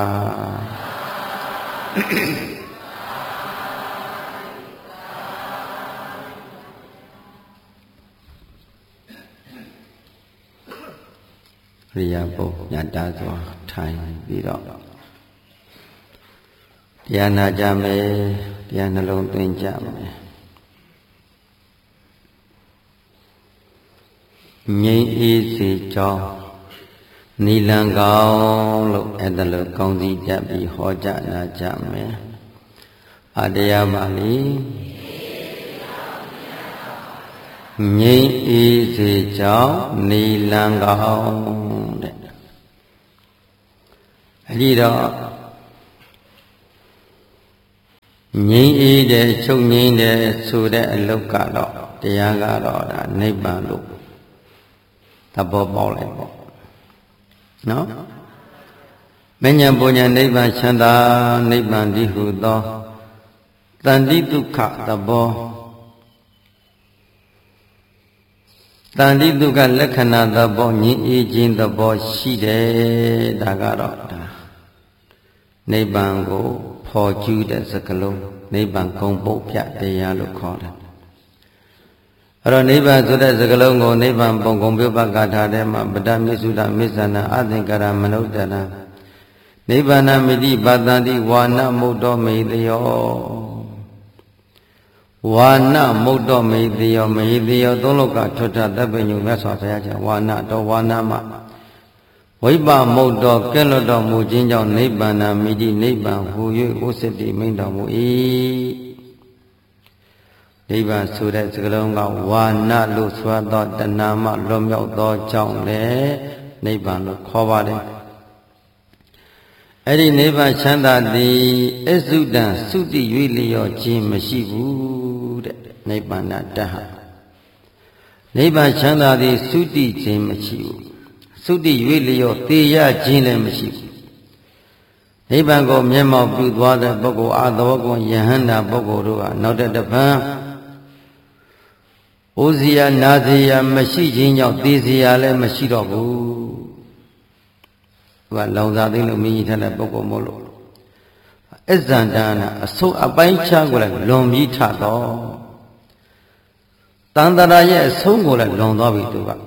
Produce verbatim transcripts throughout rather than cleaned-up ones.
ရိယာပုညတာစွာထိုင်ပြီးတော့တရားနာကြမယ်တရားနှလုံးသွင်းကြမယ်ငြိမ်းအေးစေကြောင်းနိလံကောင်းလို့အဲ့ဒါလို့ကောင်းစီကြပြီးဟောကြားနာကြမယ်အတရားပါဠိငြိမ်းအေးစေကြောင်းနိလံကောင်းတဲ့အဲ့ဒီတော့ငြိမ်းအေးတဲ့ချုပ်ငြိမ်းတဲ့ဆိုတဲ့အလုပ်ကတော့တရားကတော့ဒါနိဗ္ဗာန်လို့သဘောပေါက်လိုက်ပေါ့နော်မဉ္ဇဉ်ပူညာနိဗ္ဗာန်ချမ်းသာနိဗ္ဗာန်ဒီဟုသောတန်တိဒုက္ခသဘောတန်တိဒုက္ခလက္ခဏာသဘောငြိမ်းအေးခြင်းသဘောရှိတယ်ဒါကတော့ဒါနိဗ္ဗာန်ကိုဖော်ကျူးတဲ့စကားလုံးနိဗ္ဗာန်ဂုံပုတ်ပြတရားလို့ခေါ်တယ်အဲ့တော့နိဗ္ဗာန်ဆိုတဲ့စကားလုံးကိုနိဗ္ဗာန်ပုံဂုံပြုပကထာထဲမှာပတ္တမိစုဒ္ဓမိစ္ဆန္ဒအသင်္ကာရမနုဿတနာနိဗ္ဗာန်မိတိပါတန္တိဝါနမုတ်တော်မေတယောဝါနမုတ်တော်မေတယောမေတယောသုံးလောကထွတ်ထသဗ္ဗညုမြတ်စွာဘုရားကျဝါနတော်ဝါနမဝိပမုတ်တော်ကဲ့လွတ်တော်မူခြင်းကြောင့်နိဗ္ဗာန်မိတိနိဗ္ဗာန်ဟူ၍ဥစ္စတိမိန့်တော်မူ၏နိဗ္ဗာန်ဆိုတဲ့စကားလုံးကဝါနလို့ဆိုသောတဏှာမှလွတ်မြောက်သောကြောင့်လည်းနိဗ္ဗာန်လို့ခေါ်ပါတယ်အဲ့ဒီနိဗ္ဗာန်ချမ်းသာသည်အစုတံသုတိ၍လျော့ခြင်းမရှိဘူးတဲ့နိဗ္ဗာန်တဟနိဗ္ဗာန်ချမ်းသာသည်သုတိခြင်းမရှိဘူးသုတိ၍လျော့သေရခြင်းလည်းမရှိဘူးနိဗ္ဗာန်ကိုမျက်မှောက်ပြုသွားတဲ့ပုဂ္ဂိုလ်အာသဝကုယဟန္တာပုဂ္ဂိုလ်တို့ကနောက်တဲ့တပံဩဇိယနာဇိယမရှိခြင်းကြောင့်သေဇိယလည်းမရှိတော့ဘူးသူကလောင်စာသိလို့မြင်ထားတဲ့ပုဂ္ဂိုလ်မို့လို့အဇန္တနာအဆုံးအပိုင်းခြားကိုလည်းလွန်ပြီးထတော့တန်တရာရဲ့အဆုံးကိုလည်းလွန်သွားပြီသူက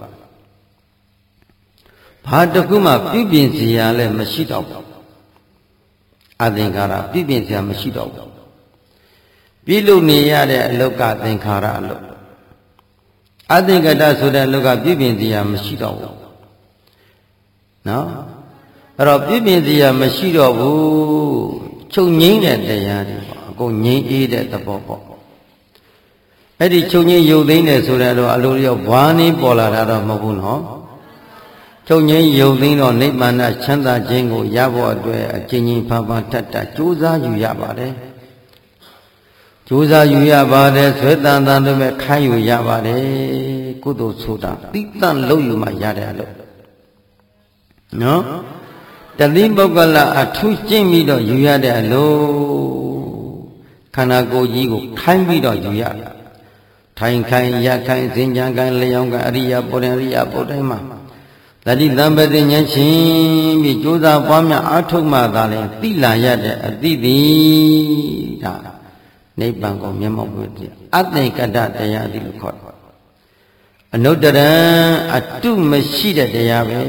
ဘာတခုမှပြုပြင်စရာလည်းမရှိတော့ဘူးအသင်္ခါရပြုပြင်စရာမရှိတော့ဘူးပြုလုပ်နေရတဲ့အလုတ်ကသင်္ခါရအလုတ်အသင်္ကတဆိုတဲ့အလုတ်ကပြုပြင်စရာမရှိတော့ဘူးနော်အဲ့တော့ပြုပြင်စရာမရှိတော့ဘူးချုပ်ငိမ့်တဲ့တရားတွေပေါ့အကုန်ငိမ့်အေးတဲ့သဘောပေါ့အဲ့ဒီချုပ်ငိမ့်ရုပ်သိမ်းတယ်ဆိုတော့အလိုရောဘွားနေပေါ်လာတာတော့မဟုတ်ဘူးနော်ချုပ်ငိမ့်ရုပ်သိမ်းတော့နိဗ္ဗာန်ချမ်းသာခြင်းကိုရဖို့အတွက်အကျဉ်းချင်းဖန်ဖန်တတ်တတ်ကြိုးစားယူရပါတယ်ကြိုးစားယူရပါတယ်ဆွဲတန်တန်တို့မဲ့ခိုင်းယူရပါတယ်ကုသိုလ်ဆိုတာတိတန့်လို့ယူမှရတယ်လို့နော်တတိပုဂ္ဂလအထူးကျင့်ပြီးတော့ယူရတဲ့အလို့ခန္ဓာကိုယ်ကြီးကိုခိုင်းပြီးတော့ယူရတယ်ထိုင်ခိုင်းရခိုင်းစင်ကြံခိုင်းလျောင်းခိုင်းအရိယာပုရိယအရိယာပုဒ်တိုင်းမှာတတိတံပတိဉာဏ်ချင်းပြီးကြိုးစားပွားများအားထုတ်မှသာလေသိလာရတဲ့အသိသည်ဒါနိဗ္ဗာန်ကိုမျက်မှောက်ပြုတဲ့အသင်္ကတတရားသည်လို့ခေါ်တယ်အနုတ္တရံအတုမရှိတဲ့တရားပဲ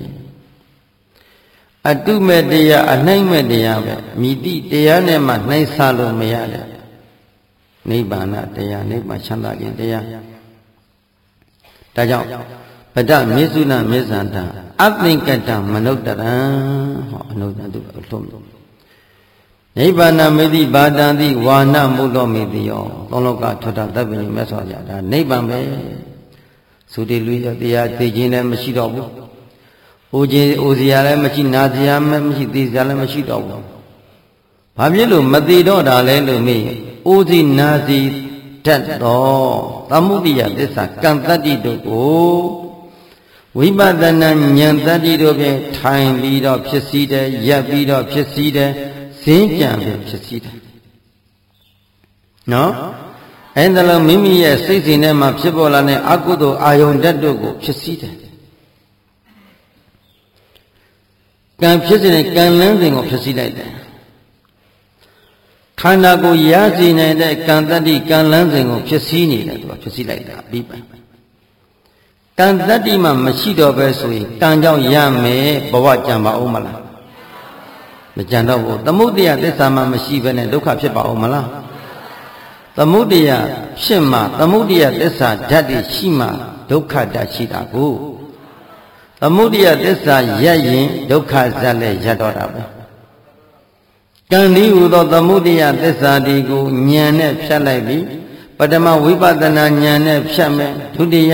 အတုမဲ့တရားအနှိမ့်မဲ့တရားပဲမိတိတရားနဲ့မှနှိမ့်ဆလို့မရတဲ့နိဗ္ဗာန်တရားနိဗ္ဗာန်ချမ်းသာခြင်းတရားဒါကြောင့်ပဒမေစုနာမေဇန္တအသင်္ကတမနုဿရံဟောအနုတ္တတုအလုံးနိဗ္ဗာန်မေတိဘာတံတိဝါနမုသောမေတိယောသုံးလောကထွတ်တာတပ်ပင်မြတ်စွာဘုရားဒါနိဗ္ဗာန်ပဲသုတိလူရတရားသိခြင်းလည်းမရှိတော့ဘူး။အိုခြင်းအိုစရာလည်းမရှိနာစရာလည်းမရှိသိစရာလည်းမရှိတော့ဘူး။ဘာဖြစ်လို့မသိတော့တာလဲလို့မေး။အိုစီနာစီတတ်တော့သမုဒိယသစ္စာကံတတ္တိတို့ကိုဝိပဿနာဉာဏ်တတ္တိတို့ဖြင့်ထိုင်ပြီးတော့ဖြစ်စည်းတယ်ရပ်ပြီးတော့ဖြစ်စည်းတယ်ဈဉ္ကြံပြီးဖြစ်စည်းတယ်။နော်အဲ့ဒါလို့မိမိရဲ့စိတ်စဉ်ထဲမှာဖြစ်ပေါ်လာတဲ့အကုသိုလ်အာယုန်ဓာတ်တို့ကိုဖြစ်စည်းတယ်ကံဖြစ်တဲ့ကံလန်းစဉ်ကိုဖြစ်စီလိုက်တယ်ခန္ဓာကိုရစီနိုင်တဲ့ကံတတ္တိကံလန်းစဉ်ကိုဖြစ်စီနေတယ်သူကဖြစ်စီလိုက်တာပြီးပါကံတတ္တိမှမရှိတော့ပဲဆိုရင်ကံကြောင့်ရမယ်ဘဝကြံပါအောင်မလားမကြံတော့ဘူးသမုဒယသစ္စာမှမရှိဘဲနဲ့ဒုက္ခဖြစ်ပါအောင်မလားသမုဒယဖြစ်မှသမုဒယသစ္စာဓာတ်တွေရှိမှဒုက္ခဓာတ်ရှိတာကိုသမုဒယသစ္စာရပ်ရင်ဒုက္ခဇတ်လည်းရပ်တော့တာပဲကံဒီဟူသောသမုဒယသစ္စာဒီကိုဉာဏ်နဲ့ဖြတ်လိုက်ပြီးပထမဝိပဿနာဉာဏ်နဲ့ဖြတ်မယ်ဒုတိယ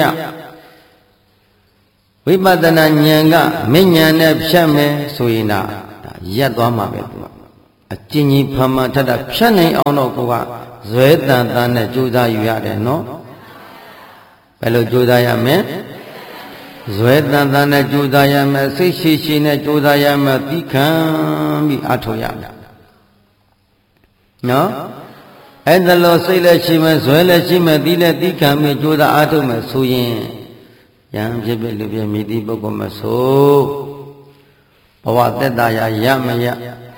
ဝိပဿနာဉာဏ်ကမဉဏ်နဲ့ဖြတ်မယ်ဆိုရင်ဒါရပ်သွားမှာပဲသူကအကျဉ်းကြီးဖမ်းမှထပ်တာဖြတ်နိုင်အောင်တော့ကိုကဇွဲတန်တန်နဲ့ကြိုးစားယူရတယ်နော်ဘယ်လိုကြိုးစားရမလဲဇွဲတန်တန်နဲ့ကြိုးစားရမယ်စိတ်ရှိရှိနဲ့ကြိုးစားရမယ်သီခံပြီးအထောက်ရမယ်နော်အဲ့ဒါလို့စိတ်လည်းရှိမယ်ဇွဲလည်းရှိမယ်သီလည်းသီခံပြီးကြိုးစားအထောက်မယ်ဆိုရင်ယံဖြစ်ဖြစ်လူပြည့်မိသည့်ပုဂ္ဂိုလ်မဆိုဘဝသက်တာရရမရ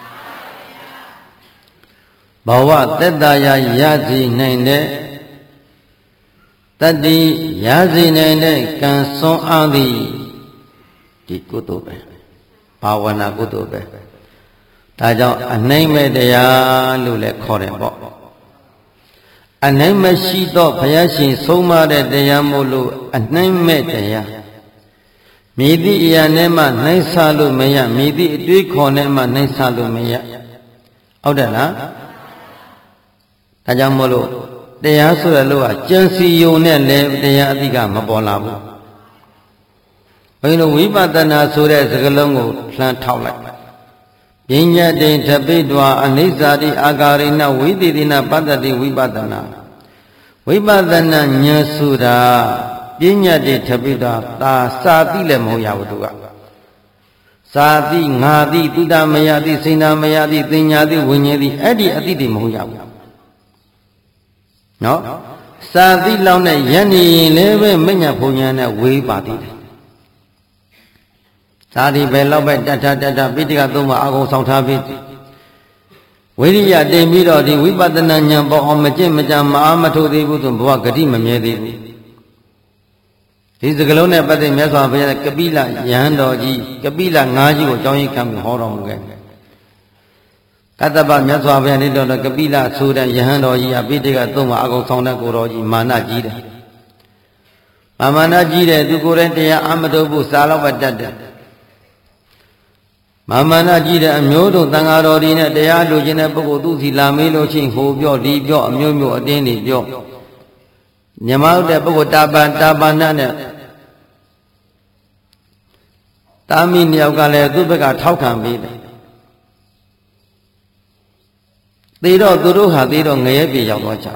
ဘဝသက်တာရရစီနိုင်တဲ့တတ္တိရစီနိုင်တဲ့ကံစွမ်းအားသည်ဒီကုသိုလ်ပဲဘာဝနာကုသိုလ်ပဲဒါကြောင့်အနိုင်မဲ့တရားလို့လည်းခေါ်တယ်ပေါ့အနိုင်မရှိတော့ဘုရားရှင်ဆုံးမတဲ့တရားမို့လို့အနိုင်မဲ့တရားမြည်သည့်အရာနဲ့မှနိုင်စားလို့မရမြည်သည့်အတွေးခေါ်နဲ့မှနိုင်စားလို့မရဟုတ်တယ်လားဒါကြောင့်မို့လို့တရားဆိုရလို့ကကြံစီယုံနဲ့လည်းတရားအတိကမပေါ်လာဘူးဘယ်လိုဝိပဿနာဆိုတဲ့စကားလုံးကိုလှမ်းထောက်လိုက်ပညာတိထပိတ္တဝအနိစ္စတိအာဂါရိဏဝိသေတိနပတ္တတိဝိပဿနာဝိပဿနာဉာဏ်ဆိုတာပညာတိထပိတ္တသာစာတိလည်းမဟုတ်ရဘူးသူကစာတိငါတိတုဒ္ဓမယတိစိဏမယတိသင်ညာတိဝိညာဉ်တိအဲ့ဒီအတိတွေမဟုတ်ရဘူးနော်စာတိလောက်နဲ့ယန္နေရင်လည်းပဲမညာဘုံညာနဲ့ဝေးပါသေးတယ်သာဒီပဲလောက်ပဲတထတထပိဋကသုံးပါအကုန်ဆောင်ထားပြီးဝိရိယတင်ပြီးတော့ဒီဝိပဿနာဉာဏ်ပေါ်အောင်မကျင့်မကြံမအားမထုတ်သေးဘူးဆိုဘဝဂတိမမြဲသေးဘူးဒီစကလုံးနဲ့ပတ်သက်မြတ်စွာဘုရားကပိလယဟန်တော်ကြီးကပိလငါးကြီးကိုကြောင်းရိပ်ခံပြီးဟောတော်မူခဲ့ကတ္တပမြတ်စွာဘုရားနေတော်ကပိလဆိုတဲ့ယဟန်တော်ကြီးကပိဋကသုံးပါအကုန်ဆောင်တဲ့ကိုတော်ကြီးမာနကြီးတယ်မာနကြီးတယ်သူကိုယ်တိုင်တရားအမထုတ်ဘူးစာလောက်ပဲတတ်တယ်မာမနာကြည့်တဲ့အမျိုးတို့တန်ဃာတော်တွေနဲ့တရားလူချင်းတဲ့ပုဂ္ဂိုလ်သူစီလာမေးလို့ချင်းဟိုပြောဒီပြောအမျိုးမျိုးအတင်းတွေပြောညမဟုတ်တဲ့ပုဂ္ဂိုလ်တာပန်တာပန်နဲ့တာမီနှစ်ယောက်ကလည်းသူ့ဘက်ကထောက်ခံပေးတယ်သေတော့သူတို့ဟာသေတော့ငရဲပြေရောက်သွားကြ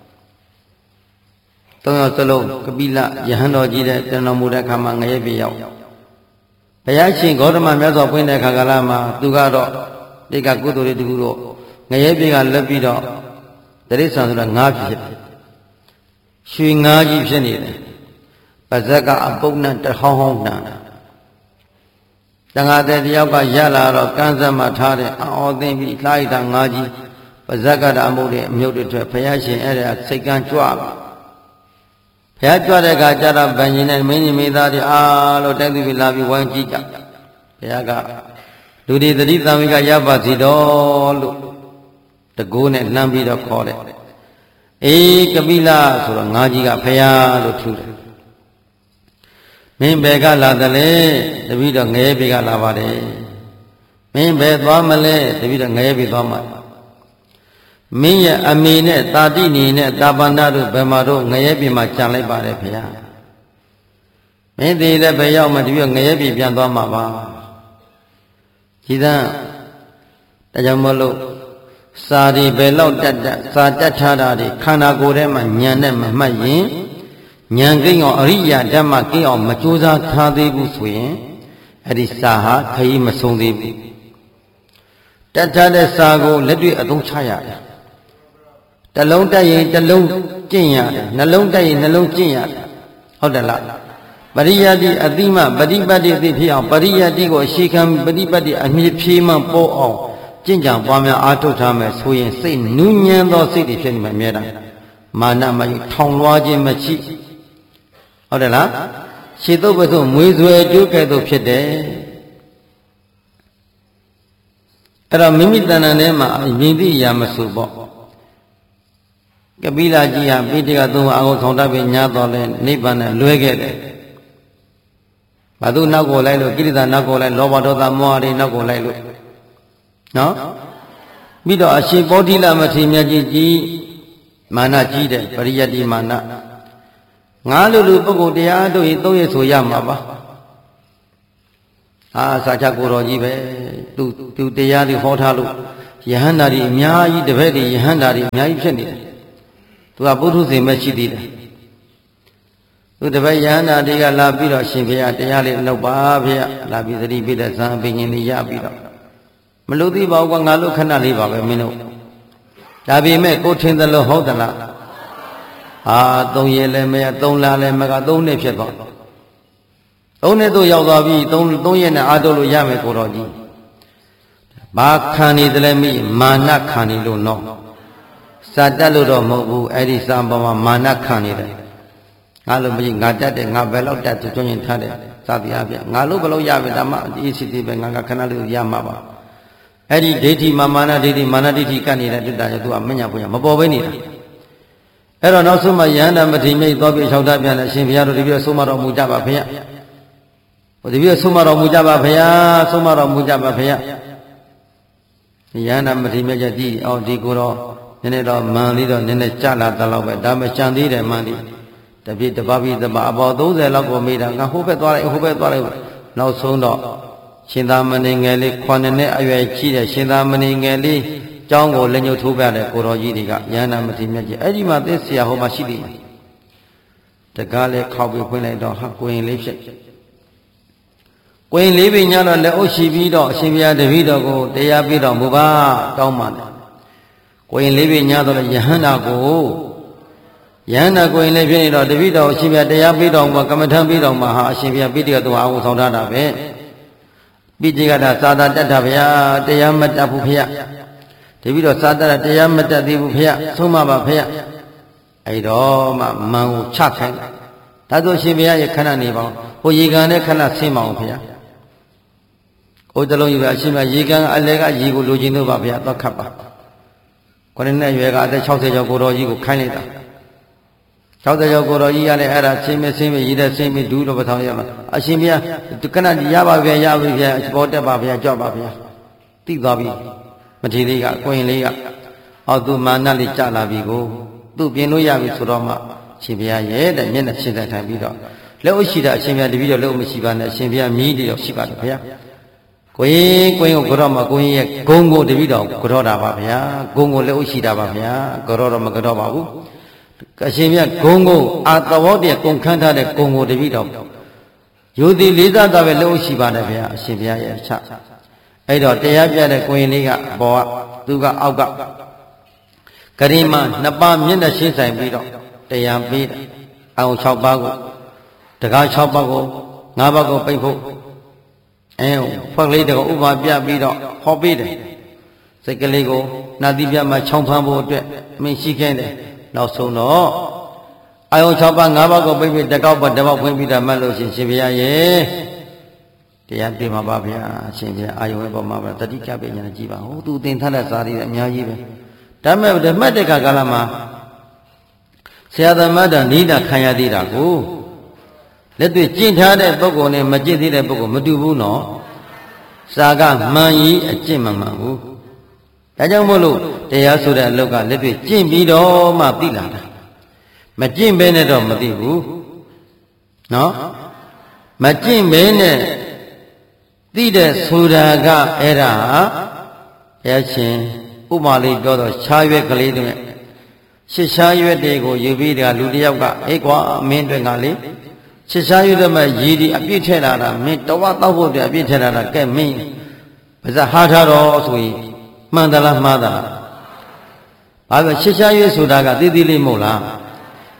သုံးယောက်စလုံးကပိလယဟန်တော်ကြီးတဲ့တဏ္ဍမူတဲ့ခါမှာငရဲပြေရောက်ဘုရားရှင်ဂေါတမမြတ်စွာဘုရားတဲ့ခါကာလမှာသူကတော့တိကကုသိုလ်တွေတခုတော့ငရဲပြေကလက်ပြီးတော့တရိစ္ဆာန်ဆိုတာငါးဖြစ်ရွှေငါးကြီးဖြစ်နေတယ်ပါဇက်ကအပုပ်နဲ့တဟောင်းဟောင်းတန်တန်ဃာတဲ့တယောက်ကရလာတော့ကန်းစက်မှထားတဲ့အော်သိမ့်ပြီးလှိုက်တာငါးကြီးပါဇက်ကတာအမှုတွေအမြုပ်တွေထွက်ဘုရားရှင်အဲ့ဒါစိတ်ကန်းကြွပါဘုရားကြွတဲ့အခါကျတော့ဗန်ကြီးနဲ့မင်းကြီးမိသားတွေအားလို့တိုက်သူပြီးလာပြီးဝိုင်းကြည့်ကြဘုရားကလူတွေသတိသံဝိကရပါစီတော်လို့တကိုးနဲ့လှမ်းပြီးတော့ခေါ်တယ်အေးကပိလဆိုတော့ငါးကြီးကဘုရားလို့ထူတယ်မင်းဘယ်ကလာတယ်လဲတပည့်တော်ငရဲဘေကလာပါတယ်မင်းဘယ်သွားမလဲတပည့်တော်ငရဲဘေသွားမှာမင်းရဲ့အမေနဲ့တာတိနီနဲ့တာပန္နတို့ဘယ်မှာတော့ငရဲပြေမှာကြံလိုက်ပါတယ်ဗျာမင်းသေးတဲ့ဘယ်ရောက်မှတပြည့်ငရဲပြေပြန်သွားမှာပါကြည်သန်းဒါကြောင့်မလို့စာဒီဘယ်လောက်တက်တက်စာတက်ထားတာဒီခန္ဓာကိုယ်ထဲမှာညံနဲ့မမှတ်ရင်ညံကိန်းအောင်အရိယာဓမ္မကိန်းအောင်မကြိုးစားထားသေးဘူးဆိုရင်အဲ့ဒီစာဟာခရီးမဆုံးသေးဘူးတက်ထားတဲ့စာကိုလက်တွေ့အသုံးချရတယ်တလုံးတက်ရင်တလုံးကျင့်ရတယ်နှလုံးတက်ရင်နှလုံးကျင့်ရတယ်ဟုတ်တယ်လားပရိယတိအတိမပฏิပတ်တိသိဖြစ်အောင်ပရိယတိကိုအရှိခံပฏิပတ်တိအမြင့်ဖြေးမှပေါ်အောင်ကျင့်ကြံပွားများအားထုတ်ထားမယ်ဆိုရင်စိတ်နူးညံ့သောစိတ်တွေဖြစ်နေမှာအမြဲတမ်းမာနမယုထောင်လွှားခြင်းမရှိဟုတ်တယ်လားခြေတုပ်ပစုံမွေးဆွဲကြိုးကဲ့သို့ဖြစ်တယ်အဲ့တော့မိမိတဏ္ဍာထဲမှာယဉ်သိရာမဆိုပေါ့ကပိလကြီးဟာပိဋကသုံးအာဟုဆောင်တတ်ပြီးညာတော်လဲနိဗ္ဗာန်နဲ့လွဲခဲ့တယ်ဘာသူနောက်ကိုလိုက်လို့ကိလေသာနောက်ကိုလိုက်လောဘဒေါသမောဟတွေနောက်ကိုလိုက်လို့နော်ပြီးတော့အရှင်ဘောဓိလမထေရမြတ်ကြီးကြီးမာနကြီးတယ်ပရိယတ္တိမာနငါလူလူပုဂ္ဂိုလ်တရားတို့ရင်သုံးရဆိုရမှာပါအာစာချကိုတော်ကြီးပဲသူသူတရားတွေဟောထားလို့ယဟန္တာတွေအများကြီးတပည့်တွေယဟန္တာတွေအများကြီးဖြစ်နေတယ်သူကပုထုဇဉ်ပဲရှိသေးတယ်သူတပည့်ယဟန္တာတွေကလာပြီးတော့ရှင်ဘုရားတရားလေးနှုတ်ပါဗျာလာပြီးသတိပိဋကဇံပင်ရှင်တွေရပြီးတော့မလို့သိပါဘူးကွာငါလို့ခဏလေးပါပဲမင်းတို့ဒါပေမဲ့ကိုထင်သလိုဟုတ်သလားအာသုံးရက်လည်းမရသုံးလလည်းမကသုံးနှစ်ဖြစ်သွားသုံးနှစ်တို့ရောက်သွားပြီသုံးသုံးရက်နဲ့အားထုတ်လို့ရမယ်ကိုတော်ကြီးဘာခံနေတယ်လဲမိမာနခံနေလို့နော်စာတက်လို့တော့မဟုတ်ဘူးအဲ့ဒီစာပေါ်မှာမာနခံနေတယ်ငါလို့မကြီးငါတက်တယ်ငါဘယ်လောက်တက်သူကျွန်းရင်ထားတယ်စသည်အပြငါလို့ဘယ်လောက်ရမယ်ဒါမှဒီစီတီပဲငါကခဏလေးရမှာပါအဲ့ဒီဒိဋ္ဌိမာနဒိဋ္ဌိမာနဒိဋ္ဌိကနေတဲ့တွေ့တာကျသူကမညာပွညာမပေါ်ဘဲနေတာအဲ့တော့နောက်ဆုံးမှယန္တာမထေရမြတ်သောပြလျှောက်တာပြန်တယ်အရှင်ဘုရားတို့ဒီပြည့်ဆုံးမတော်မူကြပါဖေရဟိုဒီပြည့်ဆုံးမတော်မူကြပါဖေရဆုံးမတော်မူကြပါဖေရယန္တာမထေရမြတ်ကြီးအော်ဒီကိုတော့နည်းနည်းတော့မန်လေးတော့နည်းနည်းကြလာတဲ့လောက်ပဲဒါမှကြံသေးတယ်မန်လေးတပြည့်တပါးပြီးတပါအပေါ်သုံးဆယ်လောက်ကိုမေးတာငါဟိုဘက်သွားလိုက်ဟိုဘက်သွားလိုက်နောက်ဆုံးတော့ရှင်သာမဏေငယ်လေးခွန်နဲ့အရွယ်ကြီးတဲ့ရှင်သာမဏေငယ်လေးကျောင်းကိုလက်ညှိုးထိုးပြတဲ့ကိုတော်ကြီးတွေကယန္တာမထေရမြတ်ကြီးအဲ့ဒီမှာသင်ဆရာဟောမှရှိသေးတယ်တကားလေးခောက်ပြီးဖွင့်လိုက်တော့ဟာကိုရင်လေးဖြစ်ကိုရင်လေးပင်ညတော့လက်အုပ်ရှိပြီးတော့အရှင်ဘုရားတပည့်တော်ကိုတရားပြီးတော့မူပါတောင်းပါတယ်ကိုရင်လေးပင်ညတော့ယဟန္တာကိုယဟန္တာကိုရင်လေးဖြစ်နေတော့တပည့်တော်အရှင်ဘုရားတရားပြီးတော့မှာကမ္မထံပြီးတော့မှာဟာအရှင်ဘုရားပိဋကသူဟာအောင်ဆောင်ထားတာပဲပိဋကတာသာသာတတ်တာဗျာတရားမတတ်ဘူးဖေရတပည့်တော်သာသာတရားမတတ်သေးဘူးဖေရဆုံးမပါဖေရအဲ့တော့မှမန်ကိုချခိုင်းဒါဆိုရှင်ဘုရားရဲ့ခဏနေပါဦးဟိုရေကန်နဲ့ခဏဆင်းပါအောင်ဖေရဟိုတလုံးယူပါအရှင်ဘုရားရေကန်အလဲကရေကိုလိုချင်တော့ပါဖေရတော့ခတ်ပါခொနည်းနဲ့ရွယ်ကအသက်၆၀ကျော်ကိုတော်ကြီးကိုခိုင်းလိုက်တာ၆၀ကျော်ကိုတော်ကြီးရတဲ့အဲ့ဒါဆင်းမဆင်းမရည်တဲ့ဆင်းမဒူးတော့ပထောင်ရမှာအရှင်ဘုရားခဏရပါဗျာရပါဗျာပေါ်တက်ပါဗျာကြောက်ပါဗျာသိသွားပြီမထေရလေးကကိုရင်လေးကအော်သူမာနလေးကြလာပြီကိုသူ့ပြင်လို့ရပြီဆိုတော့မှရှင်ဘုရားရဲ့တဲ့မျက်နှာရှင်းသက်ထိုင်ပြီးတော့လက်ဥရှိတာအရှင်ဘုရားတပည့်တော်လက်ဥမရှိပါနဲ့အရှင်ဘုရားမြည်တယ်တော့ရှိပါတယ်ဗျာကိုရင်ကိုရင်ကိုကြောမှာကိုရင်ရဲ့ဂုံကိုတပည့်တော်ကြောတာပါဗျာဂုံကိုလက်ဥရှိတာပါဗျာကြောတော့မကြောပါဘူးအရှင်ဘုရားဂုံကိုအာသဝတ္တကုံခန်းထားတဲ့ဂုံကိုတပည့်တော်ယူသည်လေးစားတာပဲလက်ဥရှိပါတယ်ဗျာအရှင်ဘုရားရဲ့အချအဲ့တော့တရားပြတဲ့ကိုရင်လေးကဘောကသူကအောက်ကဂရိမနှစ်ပါးမျက်နှာရှင်းဆိုင်ပြီးတော့တရားပေးတယ်အောင်၆ပါးကိုတကား၆ပါးကို၅ပါးကိုပိတ်ဖို့အဲဖွက်ကလေးတကဥပမာပြပြီးတော့ဟောပေးတယ်စိတ်ကလေးကိုနာတိပြမှာချောင်းဖမ်းဖို့အတွက်မင်းရှိခဲ့တယ်နောက်ဆုံးတော့အာယုံ၆ပါး၅ပါးကိုပိတ်ပြီးတကောက်ပတ်တပေါက်ဖွင့်ပြီးတာမှတ်လို့ရှင်ရှင်ဘုရားရဲ့တရားပြမှာပါဗျာရှင်ဘုရားအာယုံရဲ့ပေါ်မှာတတိကပညာကြည့်ပါဟိုသူသင်ထားတဲ့စာတွေအများကြီးပဲဒါမဲ့ဓမ္မတက္ကကာလမှာဆရာသမားတော်နိဒာခံရသေးတာကိုလက်တွေ့ကျင့်ထားတဲ့ပုဂ္ဂိုလ်နဲ့မကျင့်သေးတဲ့ပုဂ္ဂိုလ်မတူဘူးနော်စာကမှန်ကြီးအကျင့်မမှန်ဘူးဒါကြောင့်မို့လို့တရားဆိုတဲ့အလုပ်ကလက်တွေ့ကျင့်ပြီးတော့မှသိလာတာမကျင့်ဘဲနဲ့တော့မသိဘူးနော်မကျင့်ဘဲနဲ့သိတဲ့ဆိုတာကအဲ့ဒါဘုရားရှင်ဥပမာလေးပြောတော့ခြားရွက်ကလေးတွေရှစ်ရှားရွက်တွေကိုယူပြီးတကလူတယောက်ကအေးကွာမင်းတွေကလေရှစ်ရှားရွက်တွေမှာရည်ဒီအပြည့်ထည့်လာတာမင်းတဝါတောက်ဖို့ပြအပြည့်ထည့်လာတာကဲမင်းပါဇာဟာထားတော့ဆိုရင်မှန်သလားမှားသလားဘာလို့ရှစ်ရှားရွက်ဆိုတာကတိတိလေးမဟုတ်လား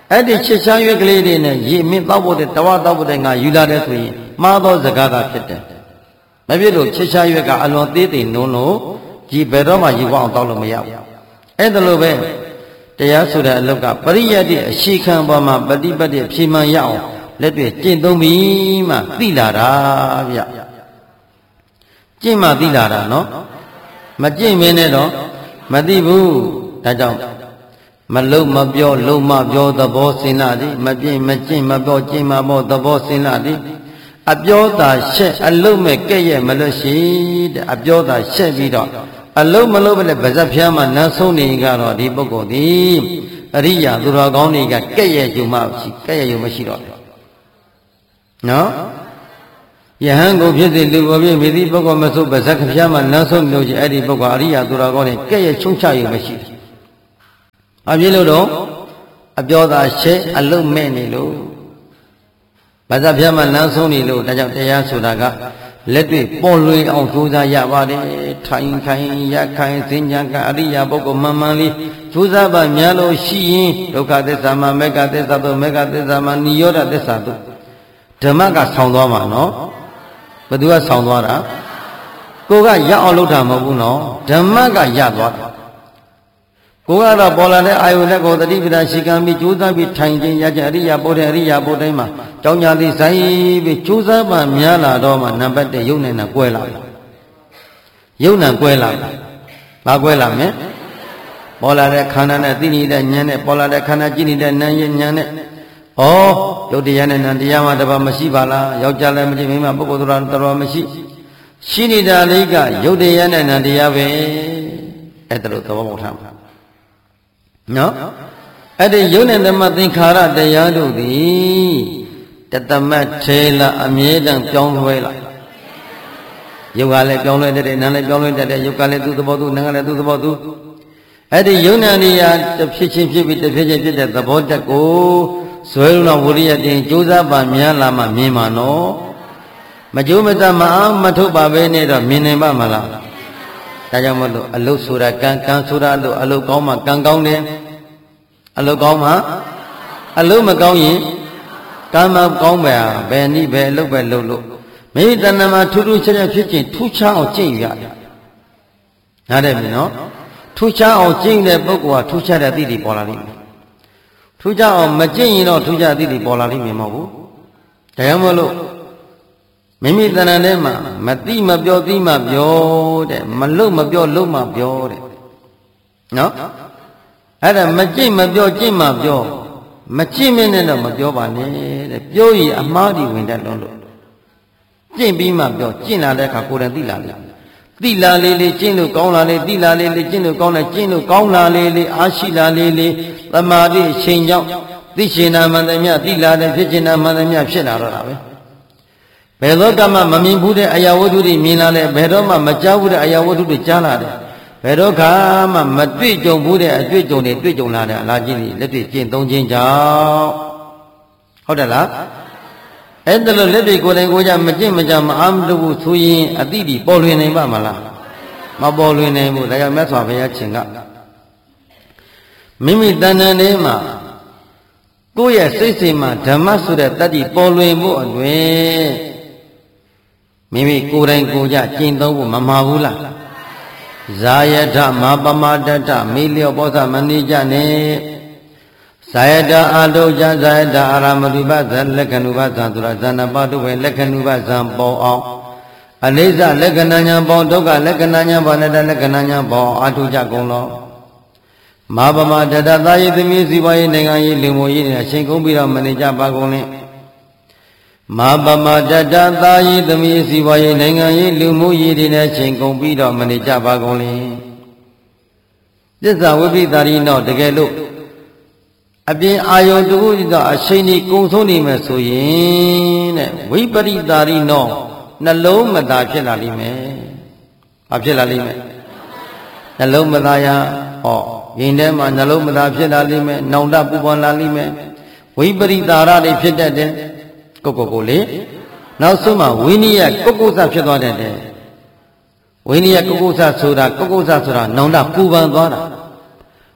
အဲ့ဒီချစ်ချမ်းရွက်ကလေးတွေနဲ့ရေမင်းတောက်ဖို့တဲ့တဝါတောက်ဖို့တဲ့ငါယူလာတဲ့ဆိုရင်မှားသောစကားသာဖြစ်တယ်မဖြစ်လို့ချစ်ချမ်းရွက်ကအလွန်သေးသေးနုံလို့ဒီဘယ်တော့မှယူအောင်တောက်လို့မရဘူးအဲ့ဒါလိုပဲတရားဆိုတဲ့အလုပ်ကပရိယတ်ရဲ့အရှိခံပေါ်မှာပฏิပတ်တဲ့ဖြေမှန်ရအောင်လက်တွေ့ကျင့်သုံးပြီးမှသိလာတာဗျကျင့်မှသိလာတာနော်မကျင့်မင်းနဲ့တော့မသိဘူးဒါကြောင့်မလုံးမပြောလုံးမပြောသဘောစင်လာသည်မပြင့်မကျင့်မပြောကျင့်မပြောသဘောစင်လာသည်အပြောသာရှက်အလုံးမဲ့ကဲ့ရဲ့မလို့ရှိတဲ့အပြောသာရှက်ပြီးတော့အလုံးမလုံးပဲဗဇက်ဖျားမှာနန်းဆုံးနေကတော့ဒီပုဂ္ဂိုလ်သည်အရိယာသူတော်ကောင်းတွေကကဲ့ရဲ့ယူမှရှိကဲ့ရဲ့ယူမရှိတော့နော်ယဟန်ကိုဖြစ်စေလူကိုဖြစ်မိသည့်ပုဂ္ဂိုလ်မဆိုဗဇက်ဖျားမှာနန်းဆုံးလို့ရှိအဲ့ဒီပုဂ္ဂိုလ်အရိယာသူတော်ကောင်းတွေကဲ့ရဲ့ချုံချယူမရှိအပြည့်လို့တော့အပြောသာရှက်အလုံးမဲ့နေလို့ဘာသာပြမလမ်းဆုံးနေလို့ဒါကြောင့်တရားဆိုတာကလက်တွေ့ပေါ်လွင်အောင်ကြိုးစားရပါတယ်ထိုင်ခိုင်ရခိုင်စဉ္ညာကအရိယာပုဂ္ဂိုလ်မှန်မှန်လေးကြိုးစားပါများလို့ရှိရင်ဒုက္ခသစ္စာမှာမေဃသစ္စာတို့မေဃသစ္စာမှာနိရောဓသစ္စာတို့ဓမ္မကဆောင်းသွားမှာနော်ဘယ်သူကဆောင်းသွားတာကိုကရအောင်လုပ်တာမဟုတ်ဘူးနော်ဓမ္မကရသွားတာကိုကတော့ပေါ်လာတဲ့အာယုလက်ကိုတတိပဒရှိကံပြီးကြိုးစားပြီးထိုင်ခြင်းရခြင်းအရိယာပုဒ်တဲ့အရိယာပုဒ်တိုင်းမှာကြောင်းညာသည်ဆိုင်ပြီးကြိုးစားမှများလာတော့မှနံပါတ်၁ယုံနဲ့ကွဲလာတယ်ယုံနဲ့ကွဲလာတယ်ဘာကွဲလာမလဲပေါ်လာတဲ့ခန္ဓာနဲ့သိနေတဲ့ဉာဏ်နဲ့ပေါ်လာတဲ့ခန္ဓာကြည့်နေတဲ့နာမ်ရဲ့ဉာဏ်နဲ့ဩယုတ်တရားနဲ့နံတရားမှတပါမရှိပါလားယောက်ျားလည်းမရှိမိန်းမပုဂ္ဂိုလ်တော်တော်မရှိရှိနေတာလေးကယုတ်တရားနဲ့နံတရားပဲအဲ့ဒါလို့သဘောပေါက်ထားမှာနော်အဲ့ဒီယုံနဲ့သမသင်္ခါရတရားတို့သည်တသမတ်ထေလာအမြဲတမ်းပြောင်းလဲလာယုတ်ကလည်းပြောင်းလဲတဲ့နာမ်လည်းပြောင်းလဲတဲ့ယုတ်ကလည်းသူ့သဘောသူနာမ်ကလည်းသူ့သဘောသူအဲ့ဒီယုံနာနေရာတစ်ဖြစ်ချင်းဖြစ်ပြီးတစ်ဖြစ်ချင်းဖြစ်တဲ့သဘောတက်ကိုဇွဲလုံးဝိရိယတင်ကြိုးစားပါများလာမှမြင်မှာနော်မကြိုးမစားမအားမထုတ်ပါပဲနဲ့တော့မြင်နိုင်ပါမလားဒါကြောင့်မလို့အလုတ်ဆိုတာကံကံဆိုတာအလုတ်အလုတ်ကောင်းမှကံကောင်းတယ်အလုတ်ကောင်းမှအလုတ်မကောင်းရင်ကံမကောင်းပဲဘယ်နည်းပဲအလုတ်ပဲလုပ်လို့မိမိတဏ္ဍာမှာထူးထူးခြားခြားဖြစ်ခြင်းထူးခြားအောင်ကျင့်ရတယ်နားတယ်ပြီနော်ထူးခြားအောင်ကျင့်တဲ့ပုဂ္ဂိုလ်ကထူးခြားတဲ့အသည့်တွေပေါ်လာလိမ့်မယ်ထူးခြားအောင်မကျင့်ရင်တော့ထူးခြားအသည့်တွေပေါ်လာလိမ့်မယ်မဟုတ်ဘူးဒါကြောင့်မလို့မိမိတဏ္ဍာထဲမှာမတိမပြောတိမပြောတဲ့မလို့မပြောလို့မပြောတဲ့နော်အဲ့ဒါမကြည့်မပြောကြည့်မပြောမကြည့်မနဲ့တော့မပြောပါနဲ့တဲ့ပြောရင်အမှားဒီဝင်တတ်လုံးလို့ကြင့်ပြီးမှပြောကြင့်လာတဲ့အခါကိုယ်တိုင်သိလာလေသိလာလေလေကြင့်လို့ကောင်းလာလေသိလာလေလေကြင့်လို့ကောင်းလာကြင့်လို့ကောင်းလာလေလေအားရှိလာလေလေသမာဓိအချိန်ကြောင့်သိရှင်နာမှန်တယ်မြသိလာတဲ့ဖြစ်ရှင်နာမှန်တယ်မြဖြစ်လာတော့တာပဲဘယ်တော့မှမမြင်ဘူးတဲ့အရာဝတ္ထုတွေမြင်လာလဲဘယ်တော့မှမကြားဘူးတဲ့အရာဝတ္ထုတွေကြားလာတယ်ဘယ်တော့မှမတွေ့ကြုံဘူးတဲ့အတွေ့အကြုံတွေတွေ့ကြုံလာတဲ့အလားချင်းတွေလက်တွေ့ကျင့်သုံးခြင်းကြောင့်ဟုတ်တယ်လားအဲ့ဒါလို့လက်တွေကိုယ်တိုင်ကိုယ်ကြမကျင့်မကြမအားမလုပ်ဘူးဆိုရင်အတိဒီပေါ်လွင်နိုင်ပါမလားမပေါ်လွင်နိုင်ဘူးဒါကြောင့်မြတ်စွာဘုရားရှင်ကမိမိတဏ္ဍာထဲမှာကိုယ့်ရဲ့စိတ်စိမ်မှာဓမ္မဆိုတဲ့တတ္တိပေါ်လွင်ဖို့အတွင်မိမိကိုယ်တိုင်ကိုယ်ကြကျင့်သုံးဖို့မမှားဘူးလားဇာယထမပမတတမိလျောပောသမဏိကြနဲ့ဇာယတအာတုဇာယတအာရမတုပဇလက္ခဏုပဇံသူရဇဏပတုဝေလက္ခဏုပဇံပေါ်အောင်အနိစ္စလက္ခဏာညာပေါ်ဒုက္ခလက္ခဏာညာပေါ်နဲ့လက္ခဏာညာပေါ်အာထုကြကုန်လောမပမတတသာယိသမီးစီပွားရေးနိုင်ငံရေးလူမှုရေးနဲ့အချိန်ကုန်ပြီးတော့မနေကြပါကုန်နဲ့မပမတတသာယိသမီးစီပွားရေးနိုင်ငံရေးလူမှုရေးတွေနဲ့ချိန်ကုန်ပြီးတော့မနေကြပါကုန်လေသစ္စာဝိပိသရိနောတကယ်လို့အပြင်အာယုံတခုသောအချိန်ကြီးကုန်ဆုံးနေမယ်ဆိုရင်တဲ့ဝိပရိသရိနောနှလုံးမသာဖြစ်လာလိမ့်မယ်။ဘာဖြစ်လာလိမ့်မယ်။နှလုံးမသာရဟောရင်ထဲမှာနှလုံးမသာဖြစ်လာလိမ့်မယ်။နောင်တပူပန်လာလိမ့်မယ်။ဝိပရိသရတွေဖြစ်တတ်တယ်။ကိုကိုကိုလေနောက်ဆုံးမှဝိနည်းကုက္ကုသဖြစ်သွားတတ်တယ်။ဝိနည်းကုက္ကုသဆိုတာကုက္ကုသဆိုတာနောင်တပူပန်သွားတာပ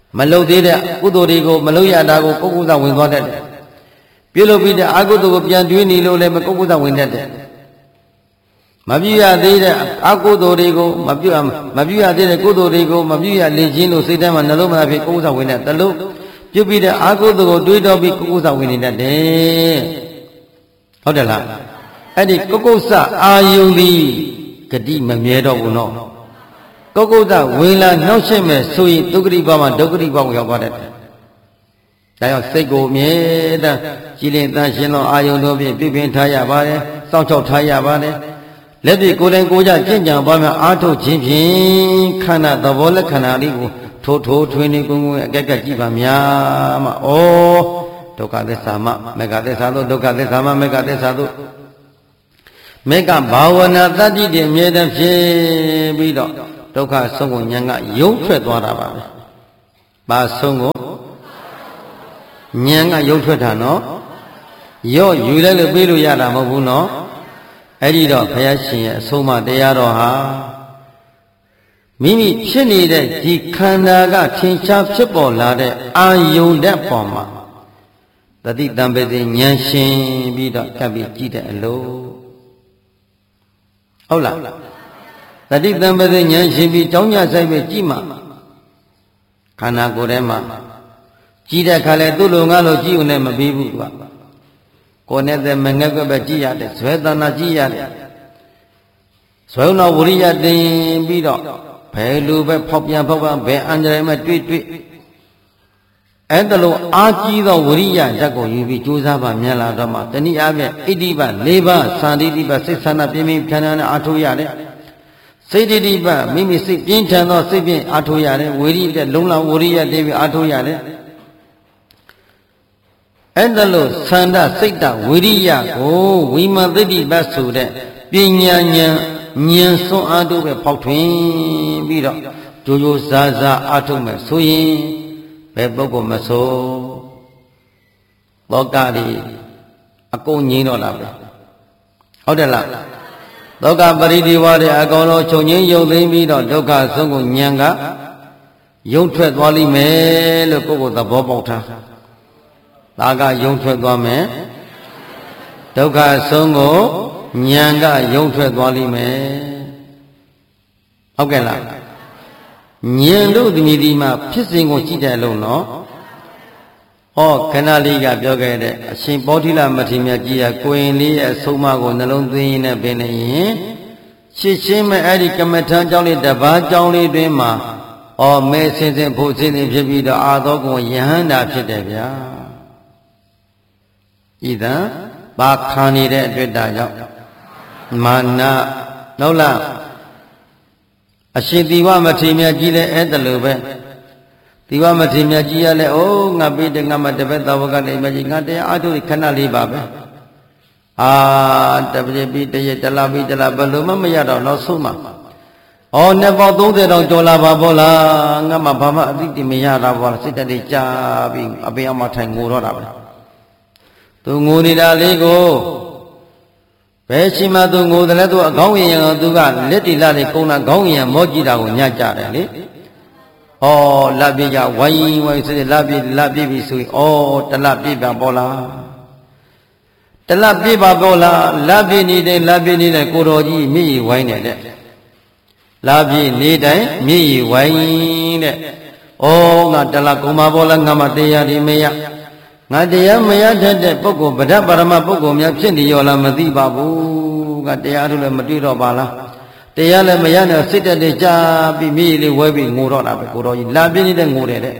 မလုံသေးတဲ့ကုသိုလ်တွေကိုမလုံရတာကိုကုက္ကုသဝင်သွားတတ်တယ်ပြုလုပ်ပြီးတဲ့အကုသိုလ်ကိုပြန်တွေးနေလို့လည်းမကုက္ကုသဝင်တတ်တယ်မပြုရသေးတဲ့အကုသိုလ်တွေကိုမပြုမပြုရသေးတဲ့ကုသိုလ်တွေကိုမပြုရလေခြင်းလို့စိတ်ထဲမှာနှလုံးသားဖြစ်ကုက္ကုသဝင်တတ်တယ်လို့ပြုပြီးတဲ့အကုသိုလ်ကိုတွေးတော့ပြီးကုက္ကုသဝင်နေတတ်တယ်ဟုတ်တယ်လားအဲ့ဒီကုက္ကုသအာယုန်ဒီဂတိမမြဲတော့ဘူးနော်ကုက္ကုသဝင်လာနှောက်ရှက်မဲ့ဆိုရင်ဒုက္ခတိဘဝမှာဒုက္ခတိဘဝကိုရောက်သွားတတ်တယ်ဒါကြောင့်စိတ်ကိုမြဲတမ်းကြည်လင်တန်ရှင်းသောအာယုန်တို့ဖြင့်ပြည့်ပြင်းထားရပါတယ်စောင့်ရှောက်ထားရပါတယ်လက်ပြကိုယ်တိုင်ကိုယ်ကြကြင်ကြံပါများအားထုတ်ခြင်းဖြင့်ခန္ဓာသဘောလက္ခဏာလေးကိုထိုးထိုးထွင်းနေကုန်းကုန်းအကက်ကကြည့်ပါများမှာဩဒုက္ခသစ္စာမမေဃသစ္စာတို့ဒုက္ခသစ္စာမမေဃသစ္စာတို့မေဃဘာဝနာတတ္တိတည်းအမြဲတမ်းဖြစ်ပြီးတော့ဒုက္ခဆုံးကိုဉာဏ်ကယုံထွက်သွားတာပါပဲ။ဘာဆုံးကိုဉာဏ်ကယုံထွက်တာနော်။ရော့ယူလိုက်လို့ပြေးလို့ရတာမဟုတ်ဘူးနော်။အဲ့ဒီတော့ဘုရားရှင်ရဲ့အဆုံးအမတရားတော်ဟာမိမိဖြစ်နေတဲ့ဒီခန္ဓာကထင်ရှားဖြစ်ပေါ်လာတဲ့အာယုန်တဲ့ပေါ်မှာတတိတံပတိဉာဏ်ရှင်ပြီးတော့ကပ်ပြီးကြည့်တဲ့အလို့ဟုတ်လားတတိတံပတိဉာဏ်ရှင်ပြီးကြောင်းကြဆိုင်ပဲကြည့်မှခန္ဓာကိုယ်ထဲမှာကြည့်တဲ့အခါလဲသူ့လိုငါလိုကြည့်ုံနဲ့မပြီးဘူးကွာကိုယ်နဲ့တည်းမငဲ့ကွက်ပဲကြည့်ရတယ်ဇွဲတဏှာကြည့်ရတယ်ဇွဲတော်ဝိရိယတင်ပြီးတော့ဘယ်လိုပဲဖောက်ပြန်ဖောက်ပြန်ဘယ်အန္တရာယ်မှတွေ့တွေ့အဲ့ဒါလို့အာကြီးသောဝိရိယဓာတ်ကိုယူပြီးကြိုးစားပါမြန်လာတော့မှတနည်းအားဖြင့်ဣတိပ၄ပါးသံတိတိပစိတ်ဆန္ဒပြင်းပြင်းဖြန်းဖြန်းနဲ့အားထုတ်ရတယ်စိတ်တိတိပမိမိစိတ်ပြင်းထန်သောစိတ်ဖြင့်အားထုတ်ရတယ်ဝိရိယတဲ့လုံလဝိရိယတည်းပြီးအားထုတ်ရတယ်အဲ့ဒါလို့သန္တာစိတ်တဝိရိယကိုဝိမာသိတိပဆိုတဲ့ပညာဉာဏ်ဉာဏ်စွမ်းအားတို့ပဲဖောက်ထွင်းပြီးတော့ကြိုးကြိုးစားစားအားထုတ်မယ်ဆိုရင်ဘယ်ပုဂ္ဂိုလ်မဆိုလောကကြီးအကုန်ငြိမ်းတော့လားပဲဟုတ်တယ်လားလောကပရိဒီဝါတွေအကောင်လုံးချုပ်ငြိမ်းယုံသိမ်းပြီးတော့ဒုက္ခဆုံးကိုဉာဏ်ကယုံထွက်သွားလိမ့်မယ်လို့ပုဂ္ဂိုလ်သဘောပေါက်ထားဒါကယုံထွက်သွားမယ်ဒုက္ခဆုံးကိုဉာဏ်ကယုံထွက်သွားလိမ့်မယ်ဟုတ်ကဲ့လားဉာဏ်တို့ဒီဒီမှာဖြစ်စဉ်ကိုကြည့်တယ်လို့နော်ဟောခဏလေးကပြောခဲ့တဲ့အရှင်ပေါဋိလမထေရမြတ်ကြီးကကိုရင်လေးရဲ့အဆုံးအမကိုနှလုံးသွင်းရင်းနဲ့ပင်နေရင်ရှင်းရှင်းမဲ့အဲ့ဒီကမ္မထံကြောင့်လေးတပါးကြောင့်လေးတွင်မှာဩမဲစင်စင်ဖို့စင်စင်ဖြစ်ပြီးတော့အာသောကုံယဟန္တာဖြစ်တယ်ဗျာဤသာဘာခံနေတဲ့အတွက်တာကြောင့်မာနဟုတ်လားအရှင်သီဝမထေရမြတ်ကြီးလည်းအဲ့ဒါလိုပဲသီဝမထေရမြတ်ကြီးကလည်းအိုးငါပိတငါမတပည့်တော်ကလည်းမြတ်ကြီးငါတရားအားထုတ်ခဏလေးပါပဲအာတပည့်ပိတရတလပိတလဘယ်လိုမှမရတော့နောက်ဆုံးမှာဩနှစ်ပေါင်းသုံးဆယ်တောင်ကျော်လာပါဘောလားငါမှဘာမှအသိတမရတာဘောလားစိတ်တည်းကြာပြီးအပင်အမထိုင်ငိုတော့တာပဲသူငိုနေတာလေးကိုဘယ်ရှိမှသူငိုတယ်လဲသူအကောင်းရင်ရောသူကလက်တီလာလေးကုန်းလာခေါင်းရင်မောကြည့်တာကိုညကြတယ်လေဩလပြည့်ကြဝိုင်းဝိုင်းဆိုလပြည့်လပြည့်ပြီဆိုရင်ဩတလပြည့်ပါပေါ်လားတလပြည့်ပါပေါ်လားလပြည့်နေတဲ့လပြည့်နေတဲ့ကိုတော်ကြီးမြည်ရဝိုင်းနေတဲ့လပြည့်နေတိုင်းမြည်ရဝိုင်းတဲ့ဩငါတလကုံပါပေါ်လားငါမတရားဒီမရငါတရားမရတတ်တဲ့ပုဂ္ဂိုလ်ဗဒ္ဓပါရမပုဂ္ဂိုလ်များဖြစ်နေရောလားမသိပါဘူးကတရားတို့လည်းမတွေ့တော့ပါလားတရားလည်းမရနဲ့စိတ်တက်တဲ့ကြာပြီးမိလေးဝဲပြီးငိုတော့တာပဲကိုတော်ကြီးလာပြင်းနေတဲ့ငိုတယ်တဲ့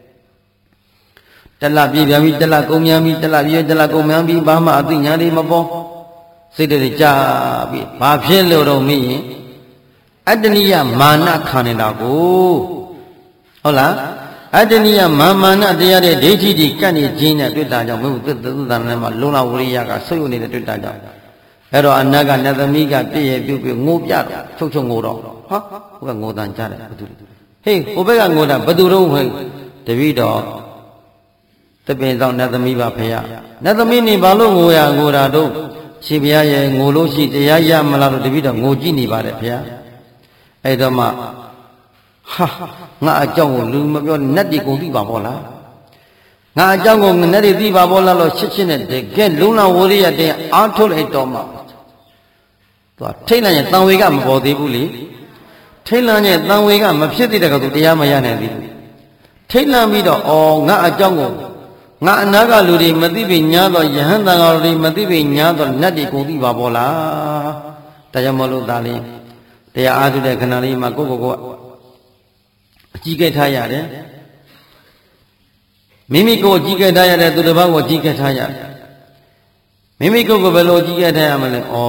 တလပြည့်ပြန်ပြီးတလကုံမြန်ပြီးတလပြည့်တလကုံမြန်ပြီးဘာမှအသိဉာဏ်လေးမပေါ်စိတ်တက်ကြာပြီးဘာဖြစ်လို့တော့မိရင်အတ္တနိယမာနခံနေတာကိုဟုတ်လားအတ္တနိယမာမာနတရားတဲ့ဒိဋ္ဌိတိကတ်နေခြင်းနဲ့တွေ့တာကြောင့်မဟုတ်သုတ္တနာမှာလုံလဝရိယကဆုပ်ယုံနေတဲ့တွေ့တာကြောင့်အဲ့တော့အနတ်ကနတ်သမီးကပြည့်ရပြုတ်ပြုတ်ငိုပြတော့ချုပ်ချုပ်ငိုတော့ဟာဟိုကငိုတန်ကြတယ်ဘသူဟေးဟိုဘက်ကငိုတာဘသူတော့ဟဲ့တပည့်တော်တပင်ဆောင်နတ်သမီးပါဖေရနတ်သမီးနေဘာလို့ငိုရငိုတာတော့ရှင်ဘုရားရဲ့ငိုလို့ရှိတရားရမလားလို့တပည့်တော်ငိုကြည့်နေပါတယ်ဖေရအဲ့တော့မှဟာငါအကြောင်းကိုလူမပြောနတ်ဒီကုန်သိပါဘောလားငါအကြောင်းကိုနတ်ဒီသိပါဘောလားလို့ချစ်ချင်းနဲ့တကယ်လုံလဝရိယတဲ့အားထုတ်လိုက်တော့မှသူထိတ်လန့်ရဲ့တန်ဝေကမပေါ်သေးဘူးလေထိတ်လန့်ရဲ့တန်ဝေကမဖြစ်သေးတဲ့ကောင်သူတရားမရနိုင်သေးဘူးထိတ်လန့်ပြီးတော့အော်ငါအကြောင်းကိုငါအနာကလူတွေမသိပြီညာတော့ယဟန်တန်တော်တွေမသိပြီညာတော့နတ်ဒီကုန်သိပါဘောလားတရားမလို့သားလေးတရားအားထုတ်တဲ့ခဏလေးမှာကိုယ့်ကိုယ်ကိုအကြီးကဲထားရတယ်မိမိကိုယ်အကြီးကဲထားရတယ်သူတစ်ပါးကိုအကြီးကဲထားရတယ်မိမိကိုယ်ကိုဘယ်လိုအကြီးကဲထားရမလဲဩ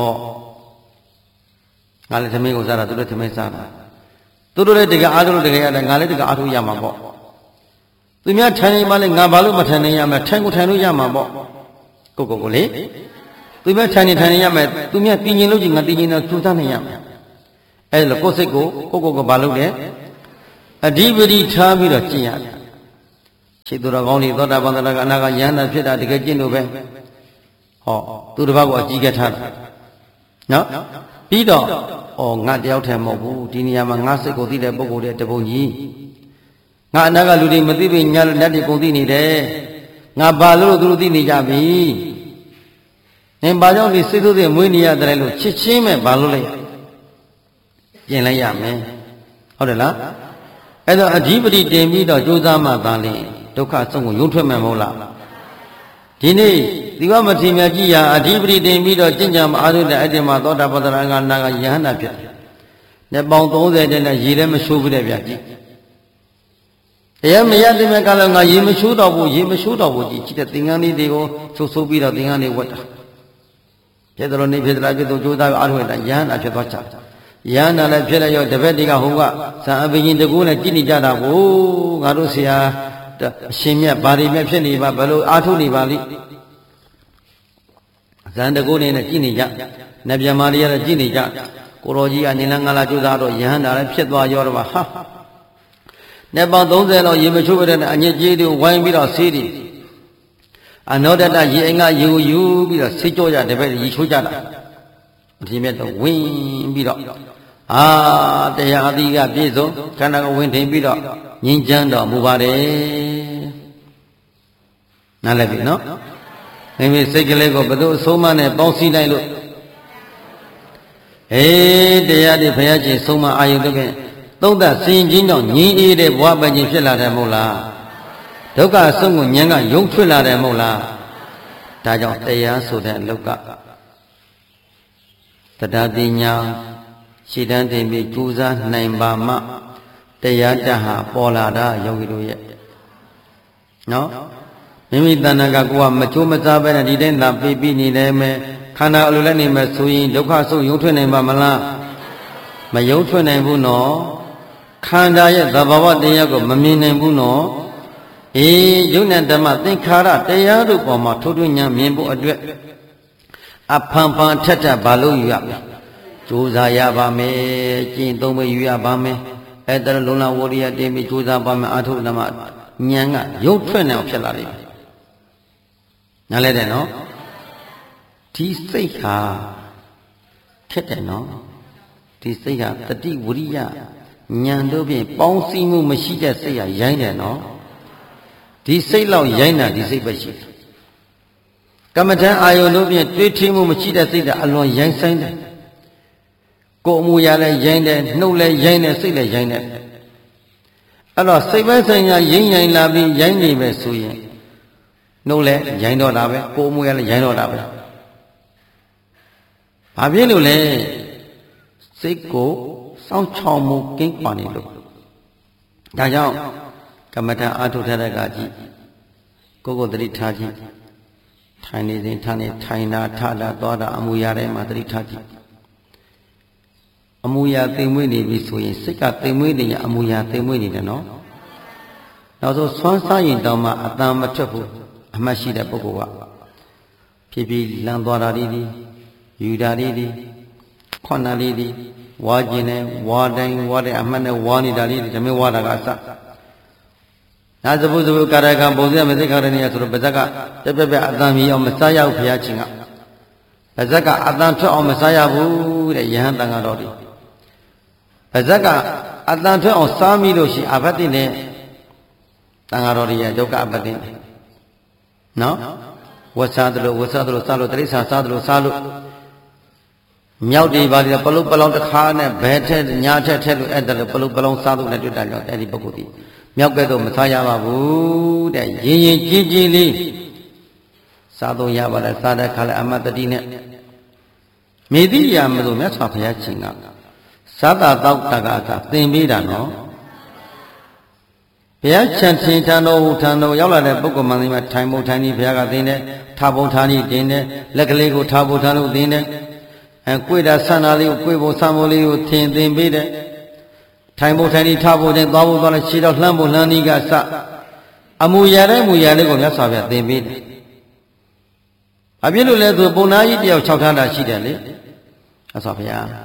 ငါလည်းသမင်းကိုစားတာသူလည်းသမင်းစားတာသူတို့လည်းတကယ်အားထုတ်လို့တကယ်ရတယ်ငါလည်းတကယ်အားထုတ်ရမှာပေါ့သူများထိုင်နေမှလည်းငါဘာလို့မထိုင်နိုင်ရမလဲထိုင်ကိုထိုင်လို့ရမှာပေါ့ကိုကိုကိုလေသူများထိုင်နေထိုင်နေရမယ်သူများတည်ငြိမ်လို့ကြီးငါတည်ငြိမ်တော့သူသားနေရမယ်အဲလိုကိုယ်စိတ်ကိုကိုကိုကိုဘာလုပ်လဲအဓိပတိထားပြီးတော့ကျင့်ရတယ်ခြေသူတော်ကောင်းတွေသောတာပန်တရာကအနာကယန္တာဖြစ်တာတကယ်ကျင့်လို့ပဲဟောသူတစ်ပါးကိုအကြီးကထားတာနော်ပြီးတော့ဩငါတယောက်တည်းမဟုတ်ဘူးဒီနေရာမှာငါစိတ်ကိုသိတဲ့ပုဂ္ဂိုလ်တွေတပုံကြီးငါအနာကလူတွေမသိပြီညာလို့လက်တွေကုန်သိနေတယ်ငါဘာလို့သူတို့သိနေကြပြီနင်ဘာကြောင့်ဒီစိတ်ဆိုးတွေမွေးနေရတယ်လို့ချစ်ချင်းမဲ့ဘာလို့လဲပြင်လိုက်ရမယ်ဟုတ်တယ်လားအဲ့တော့အဓိပတိတင်ပြီးတော့ကြိုးစားမှသာလင်ဒုက္ခဆုံးကိုရုံထွက်မှမဟုတ်လားဒီနေ့ဒီဝမထေမြတ်ကြီးဟာအဓိပတိတင်ပြီးတော့ကျင့်ကြံမအားထုတ်တဲ့အဲ့ဒီမှာသောတာပတ္တရာကနာကယဟန္တာဖြစ်တယ်။နှစ်ပေါင်းသုံးဆယ်တည်းနဲ့ရေလည်းမချိုးဘူးတဲ့ဗျာကြီး။တရားမရတဲ့မြတ်ကလည်းငါရေမချိုးတော့ဘူးရေမချိုးတော့ဘူးကြီးကြည့်တဲ့သင်္ကန်းလေးတွေကိုချုပ်ဆိုးပြီးတော့သင်္ကန်းလေးဝတ်တာ။ဖြစ်တော်နေဖြစ်လာဖြစ်သူကြိုးစားအားထုတ်တဲ့ယဟန္တာဖြစ်သွားချတယ်။ယဟန္တာလည်းဖြစ်လိုက်ရောတပည့်တွေကဟိုကဇာအဘိရင်တကူနဲ့ကြည့်နေကြတာကိုငါတို့ဆရာအရှင်မြတ်ဘာတွေမြတ်ဖြစ်နေပါဘယ်လိုအားထုတ်နေပါလိဇန်တကူနေနဲ့ကြည့်နေကြနဗျာမာရီကတော့ကြည့်နေကြကိုရောကြီးကနေလငါလာကျိုးစားတော့ယဟန္တာလည်းဖြစ်သွားရောတော့ဟာနှစ်ပေါင်းသုံးဆယ်လောက်ရေမချိုးပြတဲ့အညစ်အကြေးတွေဝိုင်းပြီးတော့ဆေးတွေအနောဒတရေအိမ်ကရေကိုယူပြီးတော့ဆေးကြောကြတပည့်ရေချိုးကြတာအရှင်မြတ်တော့ဝင်ပြီးတော့အာတရားအသီးကပြည့်စုံခန္ဓာကိုဝင်ထင်ပြီးတော့ငြိမ်းချမ်းတော်မူပါတယ်နားလည်ပြီနော်မိမိစိတ်ကလေးကိုဘယ်သူအဆုံးမနဲ့ပေါင်းစည်းလိုက်လို့ဟေးတရားတွေဘုရားရှင်ဆုံးမအာယုတကဲသုံးသပ်စင်ချင်းကြောင့်ငြင်းအေးတဲ့ဘဝပခြင်းဖြစ်လာတယ်မဟုတ်လားဒုက္ခဆုံးကိုဉာဏ်ကယုံထွက်လာတယ်မဟုတ်လားဒါကြောင့်တရားဆိုတဲ့အလောက်ကတရားတိညာရှည်တန်းတင်ပြီးကြိုးစားနိုင်ပါမှတရားတဟာပေါ်လာတာယောဂီတို့ရဲ့နော်မိမိတဏ္ဍာကကိုကမချိုးမစားပဲနဲ့ဒီတိုင်းသာပြေးပြီးနေတယ်မယ်ခန္ဓာအလိုလည်းနေမယ်ဆိုရင်ဒုက္ခဆုံးရုံထွက်နိုင်ပါမလားမရုံထွက်နိုင်ဘူးနော်ခန္ဓာရဲ့သဘာဝတရားကိုမမြင်နိုင်ဘူးနော်အေးယုံနဲ့ဓမ္မသင်္ခါရတရားတို့ပေါ်မှာထိုးထွင်းဉာဏ်မြင်ဖို့အတွက်အဖန်ဖန်ထက်ထက်ဘာလို့ယူရမလဲကြိုးစားရပါမယ်ကျင့်သုံးပဲယူရပါမယ်အဲ့ဒါလုံလဝရိယတင်ပြီးကြိုးစားပါမယ်အာထုဓမ္မဉာဏ်ကရုပ်ထွက်နေအောင်ဖြစ်လာလိမ့်မယ်နားလဲတယ်နော်ဒီစိတ်ဟာခက်တယ်နော်ဒီစိတ်ဟာတတိဝရိယဉာဏ်တို့ဖြင့်ပေါင်းစည်းမှုမရှိတဲ့စိတ်ဟာရိုင်းတယ်နော်ဒီစိတ်လောက်ရိုင်းတာဒီစိတ်ပဲရှိတယ်ကမ္မထံအာယုန်တို့ဖြင့်တွေးထိမှုမရှိတဲ့စိတ်ကအလွန်ရိုင်းဆိုင်တယ်ကိုယ်အမူအရာလည်းရိုင်းတယ်နှုတ်လည်းရိုင်းတယ်စိတ်လည်းရိုင်းတယ်အဲ့တော့စိတ်ပဲဆိုင်ရာရိမ့်ရိုင်းလာပြီးရိုင်းနေပဲဆိုရင်နှုတ်လည်းရိုင်းတော့တာပဲကိုယ်အမူအရာလည်းရိုင်းတော့တာပဲဘာဖြစ်လို့လဲစိတ်ကိုစောင့်ချောင်မှုကင်းကွာနေလို့ဒါကြောင့်ကမ္မထအာထုထတဲ့ကကြည့်ကိုယ်ကိုယ်တတိထားကြည့်ထိုင်နေစဉ်ထားနေထိုင်တာထတာသွားတာအမူအရာတိုင်းမှာတတိထားကြည့်အမူအရာသိမ်မွေ့နေပြီဆိုရင်စိတ်ကသိမ်မွေ့နေရင်အမူအရာသိမ်မွေ့နေတယ်နော်နောက်ဆုံးဆွမ်းစားရင်တောင်မှအတန်မထွက်ဘူးအမှတ်ရှိတဲ့ပုဂ္ဂိုလ်ကဖြည်းဖြည်းလမ်းသွားတာလေးဒီယူတာလေးဒီခွန်တာလေးဒီဝါကျင်တယ်ဝါတိုင်းဝါတဲ့အမှတ်နဲ့ဝါနေတာလေးဒီဓမ္မဝါတာကအစနာသဘုသဘုကာရကံပုံစံမသိခါရနေရဆိုတော့ဗဇက်ကတပက်ပက်အတန်မြည်အောင်မစားရဘူးဘုရားရှင်ကဗဇက်ကအတန်ထွက်အောင်မစားရဘူးတဲ့ယဟန်တန်ဃာတော်တွေဗဇက်ကအတန်ထွက်အောင်စားမိလို့ရှိအဘတ်တင်နဲ့တန်ဃာတော်တွေရဲ့ဒုက္ခအဘတ်တင်နော်ဝတ်စားသလိုဝတ်စားသလိုစားလို့တရိစ္ဆာန်စားသလိုစားလို့မြောက်တွေပါလေပလုတ်ပလောင်တစ်ခါနဲ့ဘဲထက်ညာထက်ထက်လို့အဲ့ဒါလို့ပလုတ်ပလောင်စားလို့နဲ့တွေ့တယ်လို့အဲ့ဒီပုဂ္ဂိုလ်ဒီမြောက်ကဲတော့မစားရပါဘူးတဲ့ရင်ရင်ကြီးကြီးလေးစားတော့ရပါလားစားတဲ့ခါလဲအမတ်တတိနဲ့မေတိရမလို့မြတ်စွာဘုရားရှင်ကသာသာတောက်တကသာသင်ပေးတာနော်ဘုရားချန်ထင်ထံတော်ဟူထံတော်ရောက်လာတဲ့ပုဂ္ဂိုလ်မှန်ဒီမှာထိုင်ဖို့ထိုင်ပြီးဘုရားကသင်တယ်ထားဖို့ထားပြီးတင်တယ်လက်ကလေးကိုထားဖို့ထားလို့သင်တယ်အဲကိုယ်တာဆန္ဒလေးကိုကိုယ်ဖို့ဆံဖို့လေးကိုသင်သင်ပေးတယ်ထိုင်ဖို့ထိုင်ပြီးထားဖို့တင်သွားဖို့သွားလိုက်ခြေတော့လှမ်းဖို့လှမ်းဒီကစအမူအရာတိုင်းမူအရာလေးကိုမြတ်စွာဘုရားသင်ပေးတယ်အပြည့်လို့လဲဆိုပုံနာကြီးတယောက်ခြောက်ထားတာရှိတယ်လေမြတ်စွာဘုရား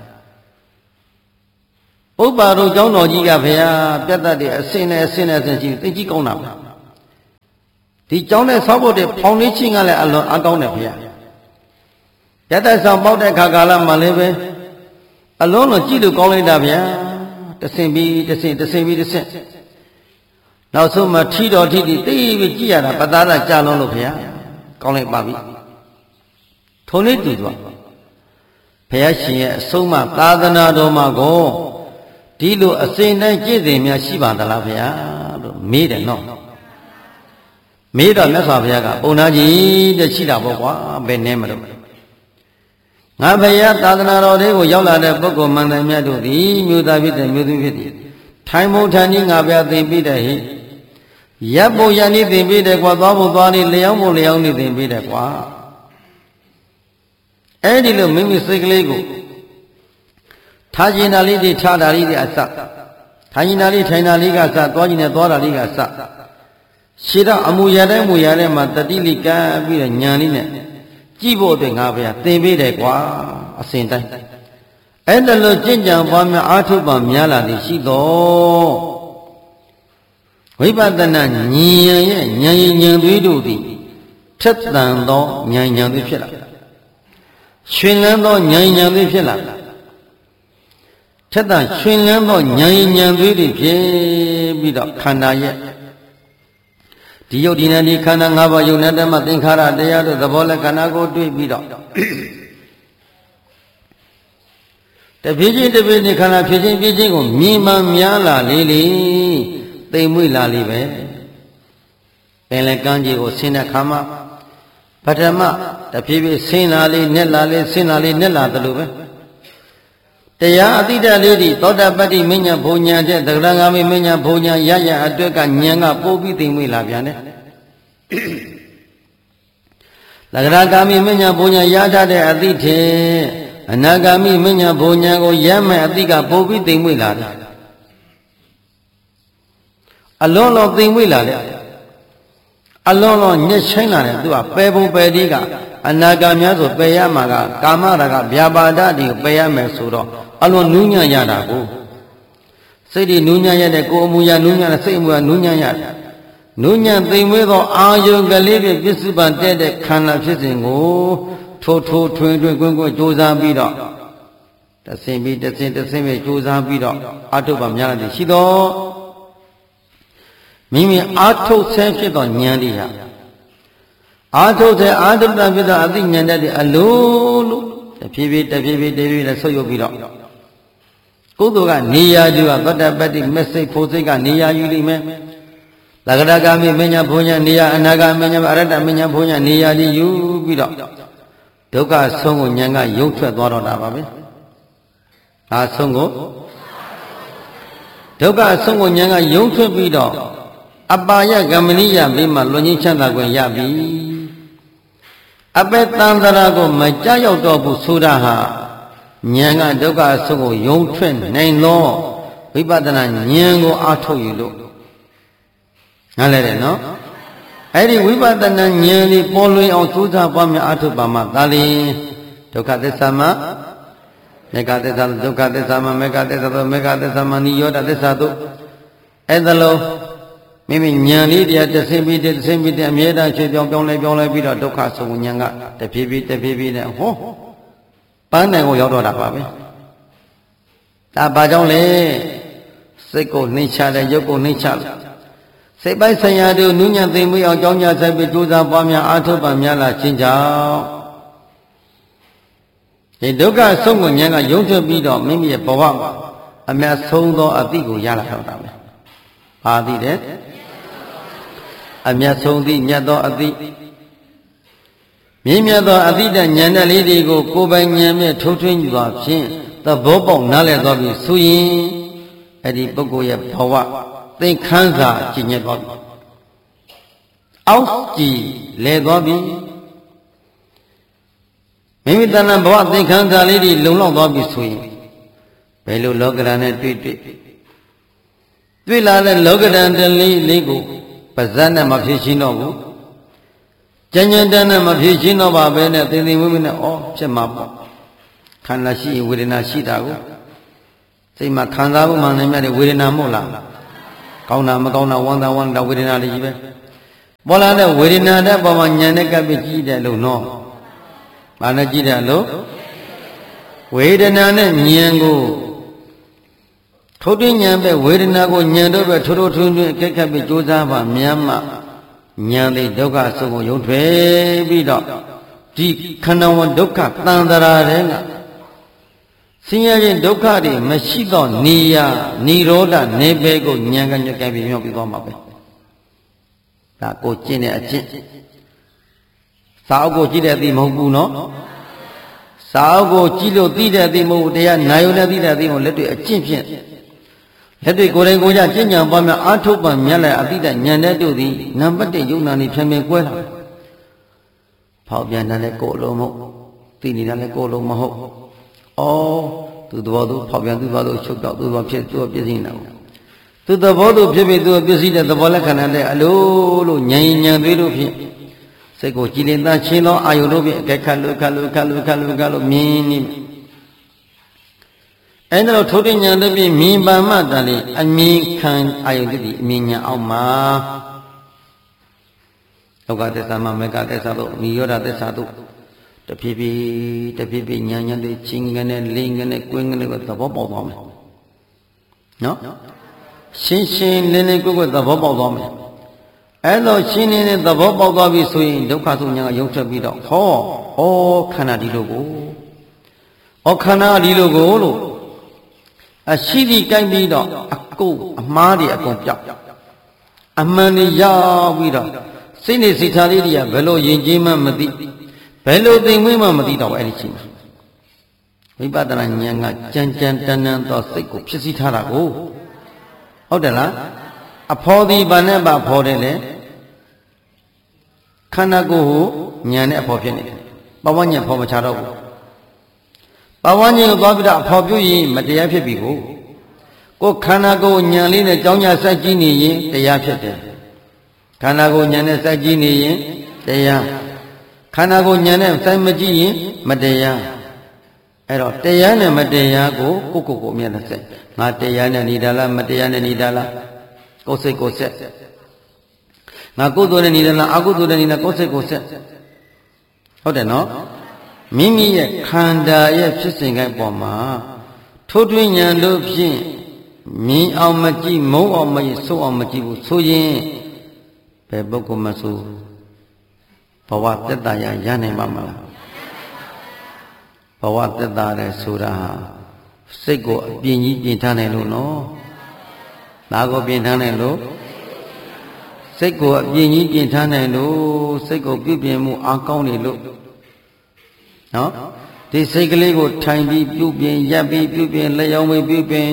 ဥပ္ပါတို့ကျောင်းတော်ကြီးကဘုရားပြတ်တတ်တဲ့အစင်နဲ့အစင်နဲ့အစင်ရှိသိကြီးကောင်းတာပါဒီကျောင်းနဲ့ဆောက်ဖို့တဲ့ဖောင်လေးချင်းကလည်းအလွန်အကောင်းတယ်ဘုရားပြတ်တတ်ဆောင်ပေါက်တဲ့ခါကာလမှာလည်းပဲအလွန်လွန်ကြည့်လို့ကောင်းလိုက်တာဗျာတဆင်ပြီးတဆင်တဆင်ပြီးတဆင်နောက်ဆုံးမှထီတော်ထီတီတိတ်ပြီးကြည့်ရတာပသားသာကြာလုံးလို့ဘုရားကောင်းလိုက်ပါပြီထုံလေးတူသွားဘုရားရှင်ရဲ့အဆုံးအမသာသနာတော်မှာကိုဒီလိုအစဉ်တိုင်းကြည့်စဉ်များရှိပါသလားဗျာလို့မေးတယ်နော်မေးတော့မြတ်စွာဘုရားကပုံနာကြီးတဲ့ရှိတာပေါ့ကွာဘယ်နည်းမလို့ငါဘုရားသာသနာတော်တွေကိုရောက်လာတဲ့ပုဂ္ဂိုလ်မှန်တယ်မြတ်တို့သည်မြို့သားဖြစ်တဲ့မြို့သူဖြစ်သည်ထိုင်ဖို့ထိုင်ကြီးငါဘုရားသင်ပေးတယ်ဟိရပ်ဖို့ရန်ဤသင်ပေးတယ်ကွာသွားဖို့သွားနေလျောင်းဖို့လျောင်းနေသင်ပေးတယ်ကွာအဲ့ဒီလိုမိမိစိတ်ကလေးကိုထားကျင်တာလေးတွေထားတာလေးတွေအစထိုင်ကျင်တာလေးထိုင်တာလေးကစသွားကျင်တဲ့သွားတာလေးကစရှေ့တော့အမူအရာတိုင်းမူအရာတိုင်းမှာတတိလိကပ်ပြီးတော့ညာလေးနဲ့ကြည့်ဖို့အတွက်ငါဘုရားသင်ပေးတယ်ကွာအစဉ်တိုင်းအဲ့ဒါလို့ကြင်ကြံပွားများအာထုပ်ပါများလာသည်ရှိတော့ဝိပဿနာဉာဏ်ရဲ့ဉာဏ်ဉာဏ်သွေးတို့သည်ထက်သန်သောဉာဏ်ဉာဏ်သွေးဖြစ်လာရှင်လန်းသောဉာဏ်ဉာဏ်သွေးဖြစ်လာထက်သန်ရှင်လန်းသောဉာဏ်ဉာဏ်သွေးတွေဖြစ်ပြီးတော့ခန္ဓာရဲ့ဒီယုတ်ဒီနာဒီခန္ဓာ၅ပါးယုတ်နဲ့တမသင်္ခါရတရားတို့သဘောและခန္ဓာကိုတွေ့ပြီးတော့တဖြည်းချင်းတဖြည်းချင်းခန္ဓာဖြစ်ချင်းဖြစ်ချင်းကိုမြင်မှများလာလေလေသိမ်မွေ့လာလေပဲပင်လည်းကမ်းကြီးကိုဆင်းတဲ့ခါမှာပထမတဖြည်းဖြည်းဆင်းလာလေနဲ့လာလေဆင်းလာလေနဲ့လာတယ်လို့ပဲတရားအတိတ်လေးဒီသောတာပတ္တိမဉ္ဇဉ်ဘုံဉာဏ်တဲ့သက္ကရာဂမိမဉ္ဇဉ်ဘုံဉာဏ်ရရအတွက်ကဉာဏ်ကပို့ပြီးသိမ့်မွေ့လာပြန်တယ်သက္ကရာဂမိမဉ္ဇဉ်ဘုံဉာဏ်ရတတ်တဲ့အတိတ်ထေအနာဂမိမဉ္ဇဉ်ဘုံဉာဏ်ကိုရမဲ့အတိတ်ကပို့ပြီးသိမ့်မွေ့လာတယ်အလုံးလုံးသိမ့်မွေ့လာတယ်အလုံးလုံးညှက်ချိုင်းလာတယ်သူကပယ်ပုံပယ်ဒီကအနာဂါများဆိုပယ်ရမှာကကာမရာဂဗျာပါဒတိကိုပယ်ရမယ်ဆိုတော့အလွန်နူးညံ့ရတာကိုစိတ်ဒီနူးညံ့ရတဲ့ကိုယ်အမူအရာနူးညံ့တဲ့စိတ်အမူအရာနူးညံ့ရတယ်နူးညံ့သိမ်မွေးသောအာယုံကလေးဖြင့်ပြစ္စုပန်တဲ့တဲ့ခန္ဓာဖြစ်စဉ်ကိုထိုးထိုးထွင်းထွင်းကွင်းကွင်းကြိုးစားပြီးတော့တဆင်ပြီးတဆင်တဆင်ပဲကြိုးစားပြီးတော့အာထုပ်ပါများတယ်ရှိတော့မိမိအာထုတ်ဆဲဖြစ်သောဉာဏ်လေးဟာအာထုတ်ဆဲအာထုပ်တာဖြစ်သောအသိဉာဏ်တဲ့အလိုလိုတဖြည်းဖြည်းတဖြည်းဖြည်းတဖြည်းဖြည်းနဲ့ဆုပ်ယုပ်ပြီးတော့ကုသိုလ်ကနေရာကျူကသတ္တပတ္တိမစိတ်ဖို့စိတ်ကနေရာယူလိမ့်မယ်သက္ကရာဂမိမဉ္ဇဉ်ဘုံဉာဏ်နေရာအနာဂမဉ္ဇဉ်အရတ္တမဉ္ဇဉ်ဘုံဉာဏ်နေရာကြီးယူပြီးတော့ဒုက္ခဆုံးကိုဉာဏ်ကရုပ်ထွက်သွားတော့တာပါပဲအာဆုံးကိုဒုက္ခဆုံးကိုဉာဏ်ကရုပ်ထွက်ပြီးတော့အပါယကမဏိယဘေးမှာလွန်ချင်းချမ်းသာခွင့်ရပြီအပေတန္တရာကိုမကြောက်ရောက်တော့ဘူးဆိုတာဟာဉာဏ်ကဒုက္ခအဆုံးကိုယုံထွက်နိုင်သောဝိပဿနာဉာဏ်ကိုအားထုတ်ယူလို့နားလဲတယ်နော်အဲ့ဒီဝိပဿနာဉာဏ်လေးပေါ်လွင်အောင်ကြိုးစားပွားများအားထုတ်ပါမှသာလျှင်ဒုက္ခသစ္စာမှာမေဃသစ္စာဒုက္ခသစ္စာမှာမေဃသစ္စာတို့မေဃသစ္စာမှာနိရောဓသစ္စာတို့အဲ့ဒါလို့မိမိဉာဏ်လေးတရားတစ်ဆင့်ပြီးတစ်ဆင့်ပြီးတဲ့အမြဲတမ်းချွေပြောင်းပြောင်းလဲပြောင်းလဲပြီးတော့ဒုက္ခဆုံးဉာဏ်ကတဖြည်းဖြည်းတဖြည်းဖြည်းနဲ့ဟောပန်းနိုင်ကိုရောက်တော့တာပါပဲဒါဘာကြောင့်လဲစိတ်ကိုနှိမ့်ချတယ်ရုပ်ကိုနှိမ့်ချတယ်စိတ်ပိုက်ဆိုင်ရာတို့နုညံ့သိမ်မွေးအောင်ကြောင်းကြဆိုင်ပြီးကြိုးစားပွားများအားထုတ်ပါများလာခြင်းကြောင့်ဒီဒုက္ခဆုံးကိုဉာဏ်ကယုံထွက်ပြီးတော့မိမိရဲ့ဘဝမှာအမြတ်ဆုံးသောအတိကိုရလာတော့တာပဲ။ဘာသိတယ်။အမြတ်ဆုံးသည့်မြတ်သောအတိမြင့်မြတ်သောအတိတဉာဏ်နဲ့လေးတွေကိုကိုယ်ပိုင်ဉာဏ်နဲ့ထိုးထွင်းယူပါဖြင့်သဘောပေါက်နားလည်သွားပြီဆိုရင်အဲ့ဒီပုဂ္ဂိုလ်ရဲ့ဘဝသင်္ခန်းစာကျင့်ရသွားပြီ။အောက်ကြည်လဲသွားပြီမိမိတဏ္ဍဘဝသင်္ခန်းစာလေးတွေလုံလောက်သွားပြီဆိုရင်ဘယ်လိုလောကဓာတ်နဲ့တွေ့တွေ့တွေ့လာတဲ့လောကဓာတ်တလေးလေးကိုပါဇက်နဲ့မဖြစ်ရှင်းတော့ဘူးကြံ့ကြံ့တန်းနဲ့မဖြစ်ရှင်းတော့ပါပဲနဲ့သင်သင်ဝိဝိနဲ့ဩဖြစ်မှာပေါ့ခန္ဓာရှိရင်ဝေဒနာရှိတာကိုစိတ်မှာခံစားဖို့မှနိုင်မြတဲ့ဝေဒနာမဟုတ်လားကောင်းတာမကောင်းတာဝမ်းသာဝမ်းသာဝေဒနာတွေကြီးပဲပေါ်လာတဲ့ဝေဒနာတဲ့ပုံမှာဉာဏ်နဲ့ကပ်ပြီးကြည့်တယ်လို့နော်ဘာနဲ့ကြည့်တယ်လို့ဝေဒနာနဲ့ဉာဏ်ကိုထိုးတွင်းဉာဏ်ပဲဝေဒနာကိုဉာဏ်တို့ပဲထိုးထိုးထွင်းထွင်းအကဲခတ်ပြီးကြိုးစားပါမြတ်မှဉာဏ်လေးဒုက္ခဆုံးကိုယုံထွေပြီးတော့ဒီခန္ဓာဝဒုက္ခတန်တရာတဲ့ကဆင်းရဲခြင်းဒုက္ခတွေမရှိတော့နေရនិရောဓနေပဲကိုဉာဏ်ကညက်ကပြီးမြောက်ပြီးသွားမှာပဲဒါကိုကျင့်တဲ့အကျင့်စာအုပ်ကိုကြည့်တဲ့အသိမဟုတ်ဘူးနော်စာအုပ်ကိုကြည့်လို့သိတဲ့အသိမဟုတ်ဘူးတရားနာယုံနဲ့သိတဲ့အသိမဟုတ်လက်တွေ့အကျင့်ဖြင့်လက်တွေ့ကိုယ်တိုင်ကိုယ်ကြကျင့်ကြံပွားများအားထုတ်ပံမြတ်လိုက်အတိတ်ဉာဏ်တဲ့တို့သည်နံပါတ်၁ယုံနာနေဖြံဖြံကွဲလာဖောက်ပြန်တယ်ကိုယ်လုံးမဟုတ်သိနေတာလည်းကိုယ်လုံးမဟုတ်ဩသူသဘောသူဖောက်ပြန်သူသဘောသူချုပ်တော့သူသဘောဖြစ်သူပြည့်စည်နေတာသူသဘောသူဖြစ်ပြီးသူပြည့်စည်တဲ့သဘောလက္ခဏာနဲ့အလိုလိုဉာဏ်ဉာဏ်သေးလို့ဖြင့်စိတ်ကိုကြည်လင်သားချင်းသောအာယုတို့ဖြင့်အကဲခတ်လို့ခတ်လို့ခတ်လို့ခတ်လို့ခတ်လို့မြင်နေအဲ့ဒါတော့ထိုးတဲ့ဉာဏ်တို့ဖြင့်မြင်ပါမှတည်းအမြင်ခံအာယုတို့ဒီအမြင်ဉာဏ်အောက်မှာလောကသစ္စာမှာမေကသစ္စာတို့နိရောဓသစ္စာတို့တဖြည်းဖြည်းတဖြည်းဖြည်းဉာဏ်ဉာဏ်တွေချင်းကနေလိမ့်ကနေကွင်းကနေသဘောပေါက်သွားမယ်နော်ရှင်းရှင်းလင်းလင်းကိုယ်ကိုယ်သဘောပေါက်သွားမယ်အဲ့တော့ရှင်းနေတဲ့သဘောပေါက်သွားပြီဆိုရင်ဒုက္ခဆုံးဉာဏ်ကယုံထွက်ပြီးတော့ဟောဩခန္ဓာဒီလိုကိုဩခန္ဓာဒီလိုကိုလို့အရှိတိကြိုက်ပြီးတော့အကုအမှားတွေအကုန်ပြောက်အမှန်တွေရောက်ပြီးတော့စိတ်နေစိတ်ထားလေးတွေကဘယ်လိုယဉ်ကျေးမှမသိဘယ်လိုသိမ့်မွေးမှမသိတော့အဲ့ဒီချိန်မှာဝိပဿနာဉာဏ်ကကြံကြံတန်းတန်းသောစိတ်ကိုဖြစ်စီထားတာကိုဟုတ်တယ်လားအဖော်ဒီဘာနဲ့ပါဖော်တယ်လေခန္ဓာကိုယ်ကိုဉာဏ်နဲ့အဖော်ဖြစ်နေတယ်ပဝဉ္ဉ္ဖော်မချတော့ဘူးပဝဉ္ဉ္ကိုသွားပြီးတော့အဖော်ပြုရင်မတရားဖြစ်ပြီကိုကိုခန္ဓာကိုယ်ဉာဏ်လေးနဲ့ကြောင်းကြစိုက်ကြည့်နေရင်တရားဖြစ်တယ်ခန္ဓာကိုယ်ဉာဏ်နဲ့စိုက်ကြည့်နေရင်တရားခန္ဓာကိုယ်ဉာဏ်နဲ့စိုက်မကြည့်ရင်မတရားအဲ့တော့တရားနဲ့မတရားကိုကိုကိုကိုအမြဲတမ်းစိုက်ငါတရားနဲ့နေတာလားမတရားနဲ့နေတာလားကိုယ်စိတ်ကိုဆက်ငါကုသိုလ်နဲ့နေတယ်လားအကုသိုလ်နဲ့နေတယ်ကိုယ်စိတ်ကိုဆက်ဟုတ်တယ်နော်မိမိရဲ့ခန္ဓာရဲ့ဖြစ်စဉ်ကိုပေါ်မှာထိုးထွင်းဉာဏ်တို့ဖြင့်မြင်အောင်မကြည့်မုန်းအောင်မကြည့်ဆိုးအောင်မကြည့်ဘူးဆိုရင်ဘယ်ပုဂ္ဂိုလ်မဆိုဘဝသက်သာရရနိုင်မှာမလားဘဝသက်သာတယ်ဆိုတာစိတ်ကိုအပြင်းကြီးပြင်ထားနိုင်လို့နော်ဒါကိုပြင်ထားနိုင်လို့စိတ်ကိုအပြင်းကြီးပြင်ထားနိုင်လို့စိတ်ကိုပြုပြင်မှုအားကောင်းနေလို့နော်ဒီစိတ်ကလေးကိုထိုင်ပြီးပြုပြင်ရပ်ပြီးပြုပြင်လျောင်းပြီးပြုပြင်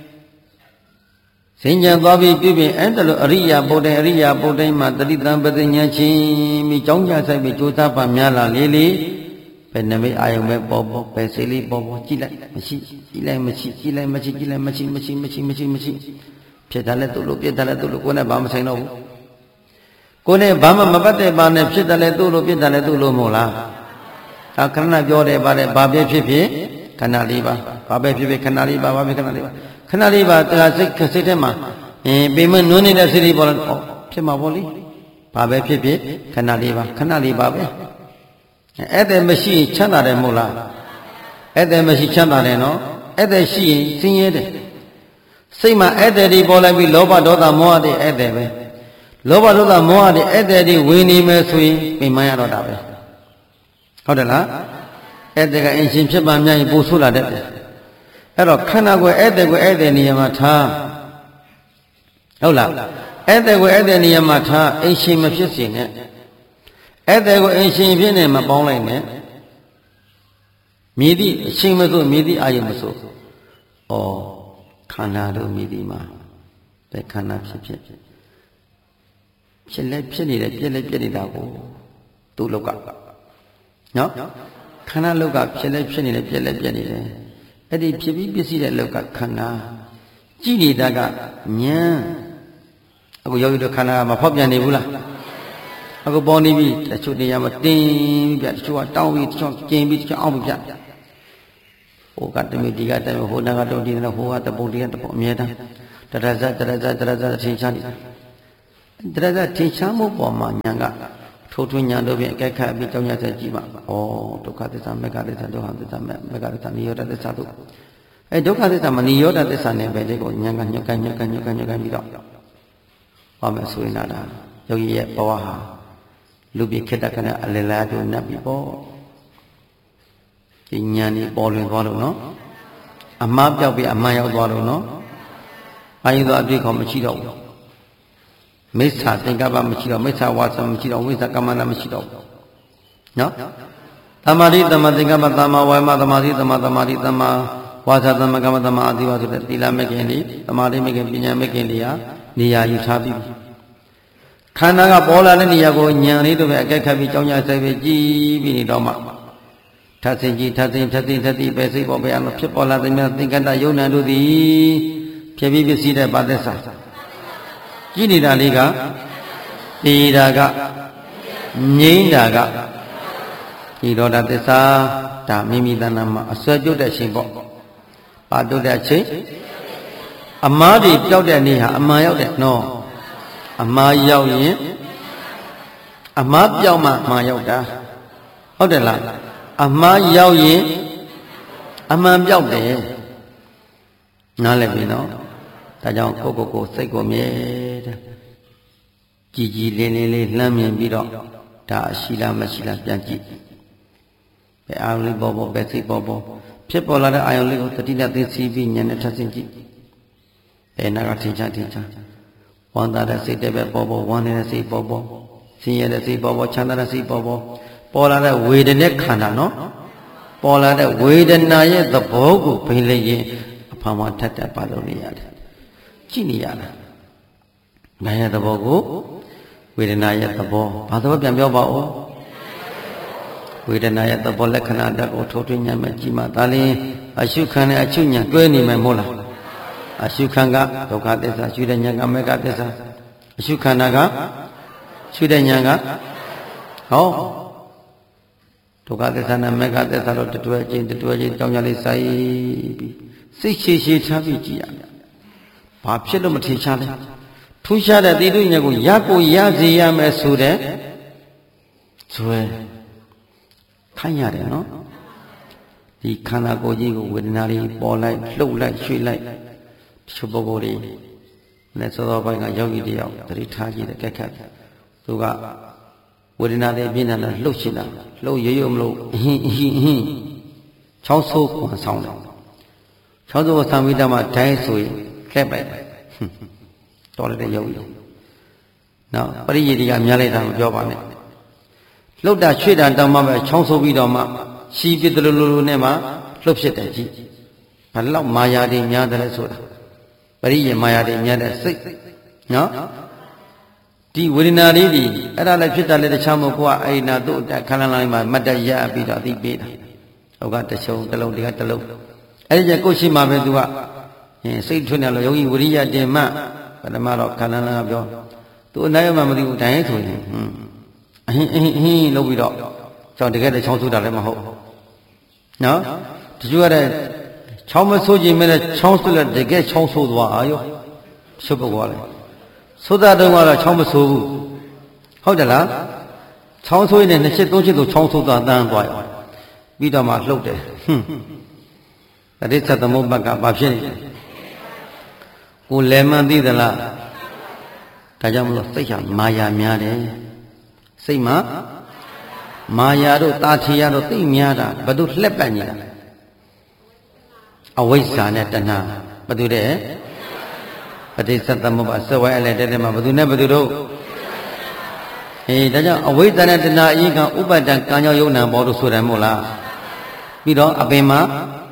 စင်ကြံသွားပြီးပြုပြင်အဲ့ဒါလိုအရိယာပုဒ်တဲ့အရိယာပုဒ်တိုင်းမှာတတိတံပတိညာချင်းပြီးကြောင်းကြဆိုင်ပြီးကြိုးစားပါများလာလေးလေးပဲနမိတ်အာယုံပဲပေါ်ပေါ်ပဲစိတ်လေးပေါ်ပေါ်ကြည့်လိုက်မရှိကြည့်လိုက်မရှိကြည့်လိုက်မရှိကြည့်လိုက်မရှိမရှိမရှိမရှိမရှိဖြစ်တယ်လဲသူ့လိုပြစ်တယ်လဲသူ့လိုကိုယ်နဲ့ဘာမဆိုင်တော့ဘူးကိုယ်နဲ့ဘာမှမပတ်တဲ့ဘာနဲ့ဖြစ်တယ်လဲသူ့လိုပြစ်တယ်လဲသူ့လိုမဟုတ်လားဒါခဏပြောတယ်ဗါတယ်ဘာပဲဖြစ်ဖြစ်ခဏလေးပါဘာပဲဖြစ်ဖြစ်ခဏလေးပါဘာပဲခဏလေးပါခဏလေးပါတရားစိတ်စိတ်ထဲမှာအင်းပေမနွန်းနေတဲ့စိတ်လေးပေါ်လာဖြစ်မှာပေါ့လေဘာပဲဖြစ်ဖြစ်ခဏလေးပါခဏလေးပါပဲအဲ့ဒါမရှိချမ်းသာတယ်မဟုတ်လားအဲ့ဒါမရှိချမ်းသာတယ်နော်အဲ့ဒါရှိရင်ဆင်းရဲတယ်စိတ်မှာဧည့်သည်တွေပေါ်လိုက်ပြီးလောဘဒေါသမောဟတွေဧည့်သည်ပဲလောဘဒေါသမောဟတွေဧည့်သည်တွေဝင်နေမယ်ဆိုရင်ပင်မရတော့တာပဲဟုတ်တယ်လားဧည့်သည်ကအင်ရှင်ဖြစ်ပါများရင်ပို့ဆိုးလာတတ်တယ်အဲ့တော့ခန္ဓာကိုယ်ဧည့်သည်ကိုဧည့်သည်နေရာမှာထားဟုတ်လားဧည့်သည်ကိုဧည့်သည်နေရာမှာထားအင်ရှင်မဖြစ်စေနဲ့ဧည့်သည်ကိုအင်ရှင်ဖြစ်နေမပေါင်းလိုက်နဲ့မြည်သည့်အရှင်မဆိုမြည်သည့်အာယုမဆိုဩခန္ဓာတို့မြည်သည့်မှာဘယ်ခန္ဓာဖြစ်ဖြစ်ဖြစ်လဲဖြစ်နေတယ်ပြက်လဲပြက်နေတာကိုသူ့လောကနော်ခန္ဓာလောကဖြစ်လဲဖြစ်နေတယ်ပြက်လဲပြက်နေတယ်အဲ့ဒီဖြစ်ပြီးပစ္စည်းတဲ့လောကခန္ဓာကြည်နေတာကဉာဏ်အခုယောဂီတို့ခန္ဓာကမဖောက်ပြန်နေဘူးလားအခုပေါ်နေပြီတချို့နေရာမှာတင်းပြတချို့ကတောင်းပြီးတချို့ကျင်ပြီးတချို့အောင်ပြီးပြဟိုကတမီဒီကတမီဟိုနာကတော့ဒီနော်ဟိုကတပုံဒီကတပုံအမြဲတမ်းတရဇတရဇတရဇထင်ရှားနေတာတရဇထင်ရှားမှုပေါ်မှာဉာဏ်ကထိုးထွင်းဉာဏ်တို့ဖြင့်အကဲခတ်ပြီးကြောင်းရဆက်ကြည့်ပါဩဒုက္ခသစ္စာမေဃသစ္စာဒုက္ခသစ္စာမေဃသစ္စာနိရောဓသစ္စာတို့အဲဒုက္ခသစ္စာမနိရောဓသစ္စာနဲ့ပဲဒီကိုဉာဏ်ကညက်ကညက်ကညက်ကညက်ကပြီးတော့ဟောမယ်ဆိုရင်လာတာယောဂီရဲ့ဘဝဟာလူပြခေတ္တခဏအလလာတို့နတ်ပြီပေါ့ဒီဉာဏ်นี่ပေါ်လွင်သွားလို့နော်အမှားပြောက်ပြီးအမှန်ရောက်သွားလို့နော်အာယုသောအပြည့်ခေါ်မရှိတော့ဘူးမိစ္ဆာသင်္ကပ္ပမရှိတော့မိစ္ဆာဝါစာမရှိတော့မိစ္ဆာကမ္မန္တမရှိတော့နော်သမာဓိသမာသင်္ကပ္ပသမာဝါယမသမာဓိသမာသမာဓိသမာဝါစာသမာကမ္မသမာအဓိဝါဆိုတဲ့သီလမဲ့ခင်လေးသမာဓိမဲ့ခင်ပညာမဲ့ခင်လေးဟာနေရာယူထားပြီးခန္ဓာကပေါ်လာတဲ့နေရာကိုဉာဏ်လေးတို့ပဲအကဲခတ်ပြီးကြောင်းကြဆိုင်ပြီးကြည်ပြီးနေတော့မှထပ်စင်ကြည်ထပ်စင်ထပ်စင်ထပ်စင်ပဲစိတ်ပေါ်ပဲအမဖြစ်ပေါ်လာတဲ့မြတ်သင်္ကတယုံနာတို့သည်ဖြစ်ပြီးပစ္စည်းတဲ့ပါသက်စာကြည်နေတာလေးကတည်တာကငြိမ့်တာကဒီတော့တာသစ္စာဒါမိမိတဏ္ဍာမှာအစွဲပြုတ်တဲ့ရှင်ပေါ့ပါပြုတ်တဲ့အချိန်အမားတွေပြောက်တဲ့နေ့ဟာအမှန်ရောက်တဲ့နော်အမှားရောက်ရင်အမှားပြောက်မှအမှားရောက်တာဟုတ်တယ်လားအမှားရောက်ရင်အမှန်ပြောက်တယ်နားလည်ပြီနော်ဒါကြောင့်ကိုကိုကိုစိတ်ကိုမြဲတဲ့ကြည်ကြည်လင်းလင်းလေးလှမ်းမြင်ပြီးတော့ဒါရှိလားမရှိလားပြန်ကြည့်ဘယ်အာယုလေးပေါ်ပေါ်ပဲစိတ်ပေါ်ပေါ်ဖြစ်ပေါ်လာတဲ့အာယုလေးကိုတတိနဲ့သိသိပြီးဉာဏ်နဲ့ထပ်ဆင့်ကြည့်ဘယ်နာကထင်ရှားထင်ရှားဝမ်းသာတဲ့စိတ်တွေပဲပေါ်ပေါ်ဝမ်းနေတဲ့စိတ်ပေါ်ပေါ်ဆင်းရဲတဲ့စိတ်ပေါ်ပေါ်ချမ်းသာတဲ့စိတ်ပေါ်ပေါ်ပေါ်လာတဲ့ဝေဒနာခန္ဓာနော်ပေါ်လာတဲ့ဝေဒနာရဲ့သဘောကိုဖိလေရင်အဖာမထက်တက်ပါလို့နေရတယ်ကြည့်နေရတာငါရဲ့သဘောကိုဝေဒနာရဲ့သဘောဘာသဘောပြန်ပြောပါဦးဝေဒနာရဲ့သဘောလက္ခဏာတက်ကိုထိုးထွင်းညံ့မဲ့ကြည့်မှဒါလင်းအရှုခံနဲ့အချုပ်ညံတွဲနေမယ်မဟုတ်လားအရှုခံကဒုက္ခသစ္စာရှုတဲ့ဉာဏ်ကမေဃသစ္စာအရှုခန္ဓာကရှုတဲ့ဉာဏ်ကဟောဒုက္ခသစ္စာနဲ့မေဃသစ္စာတို့တွဲချင်းတွဲချင်းကြောင်းကြလေးစိုက်ပြီးစိတ်ရှည်ရှည်ထားပြီးကြည့်ရမယ်။ဘာဖြစ်လို့မထင်ရှားလဲ။ထူးခြားတဲ့တိတုဉာဏ်ကိုရကိုရစေရမယ်ဆိုတဲ့ဇွဲခိုင်းရတယ်နော်။ဒီခန္ဓာကိုယ်ကြီးကိုဝေဒနာလေးပေါ်လိုက်လှုပ်လိုက်ရွှေ့လိုက်ချုပ်ပုဂ္ဂိုလ်တွေနဲ့သောသောဘိုင်းကယောဂီတယောက်သတိထားကြည့်တဲ့ကက်ခတ်သူကဝေဒနာတွေပြင်းထန်လာလှုပ်ရှင်လာလှုပ်ရရမလို့အဟင်းအဟင်းအဟင်းချောင်းဆိုးခွန်ဆောင်တယ်ချောင်းဆိုးကိုသံဝိတ္တမှာဒိုင်းဆိုရင်ခက်ပိုက်တော်လိုက်တဲ့ယောဂီနော်ပရိယေတိကများလိုက်တာမပြောပါနဲ့လှုပ်တာရွှေ့တာတောင်းမှပဲချောင်းဆိုးပြီးတော့မှရှီးပြစ်တလူလူလူနဲ့မှလှုပ်ဖြစ်တယ်ကြည့်ဘယ်လောက်မာယာတွေများတယ်လဲဆိုတာပရိယေမာယာတွေများတဲ့စိတ်နော်ဒီဝေဒနာလေးဒီအဲ့ဒါလည်းဖြစ်တာလည်းတခြားမဟုတ်ကွာအဲ့နာတို့ခန္ဓာလိုင်းမှာမတ်တရပြီးတော့သိပေးတာဟုတ်ကတချုံတစ်လုံးတကတစ်လုံးအဲ့ဒီကျကိုရှိမှပဲသူကစိတ်ထွန်းတယ်လို့ယောဂီဝိရိယတင်မှပထမတော့ခန္ဓာလိုင်းကပြောသူအနိုင်မှမသိဘူးတိုင်းဆိုရင်ဟွန်းအဟင်းအဟင်းအဟင်းလုပ်ပြီးတော့ကျောင်းတကယ်တချောင်းဆူတာလည်းမဟုတ်နော်တချို့ကလည်းချောင်းမဆိုးခြင်းမဲ့ချောင်းဆူလည်းတကယ်ချောင်းဆိုးသွားအာယောရှုပ်ပုတ်သွားတယ်သုဒ္ဓတုံးကတော့ချောင်းမဆိုးဘူးဟုတ်တယ်လားချောင်းဆိုးရင်နှစ်ချက်သုံးချက်ဆိုချောင်းဆိုးသွားတန်းသွားရောပြီးတော့မှလှုပ်တယ်ဟွန်းတတိသသမုပ္ပါကဘာဖြစ်နေလဲကိုလည်းမှန်သိသလားဒါကြောင့်မလို့စိတ်ဟာမာယာများတယ်စိတ်မှာမာယာတို့တာထီယာတို့သိများတာဘယ်သူလှက်ပတ်နေတာအဝိဇ္ဇာနဲ့တဏှာဘယ်သူတဲ့ပဋိစ္စသမုပ္ပါစဝဲအလဲတဲ့မှာဘယ်သူနဲ့ဘယ်သူတို့အေးဒါကြောင့်အဝိဇ္ဇာနဲ့တဏှာအရင်ကဥပဒံကံကြောင့်ယုံနာဘောလို့ဆိုတယ်မို့လားပြီးတော့အပင်မှာ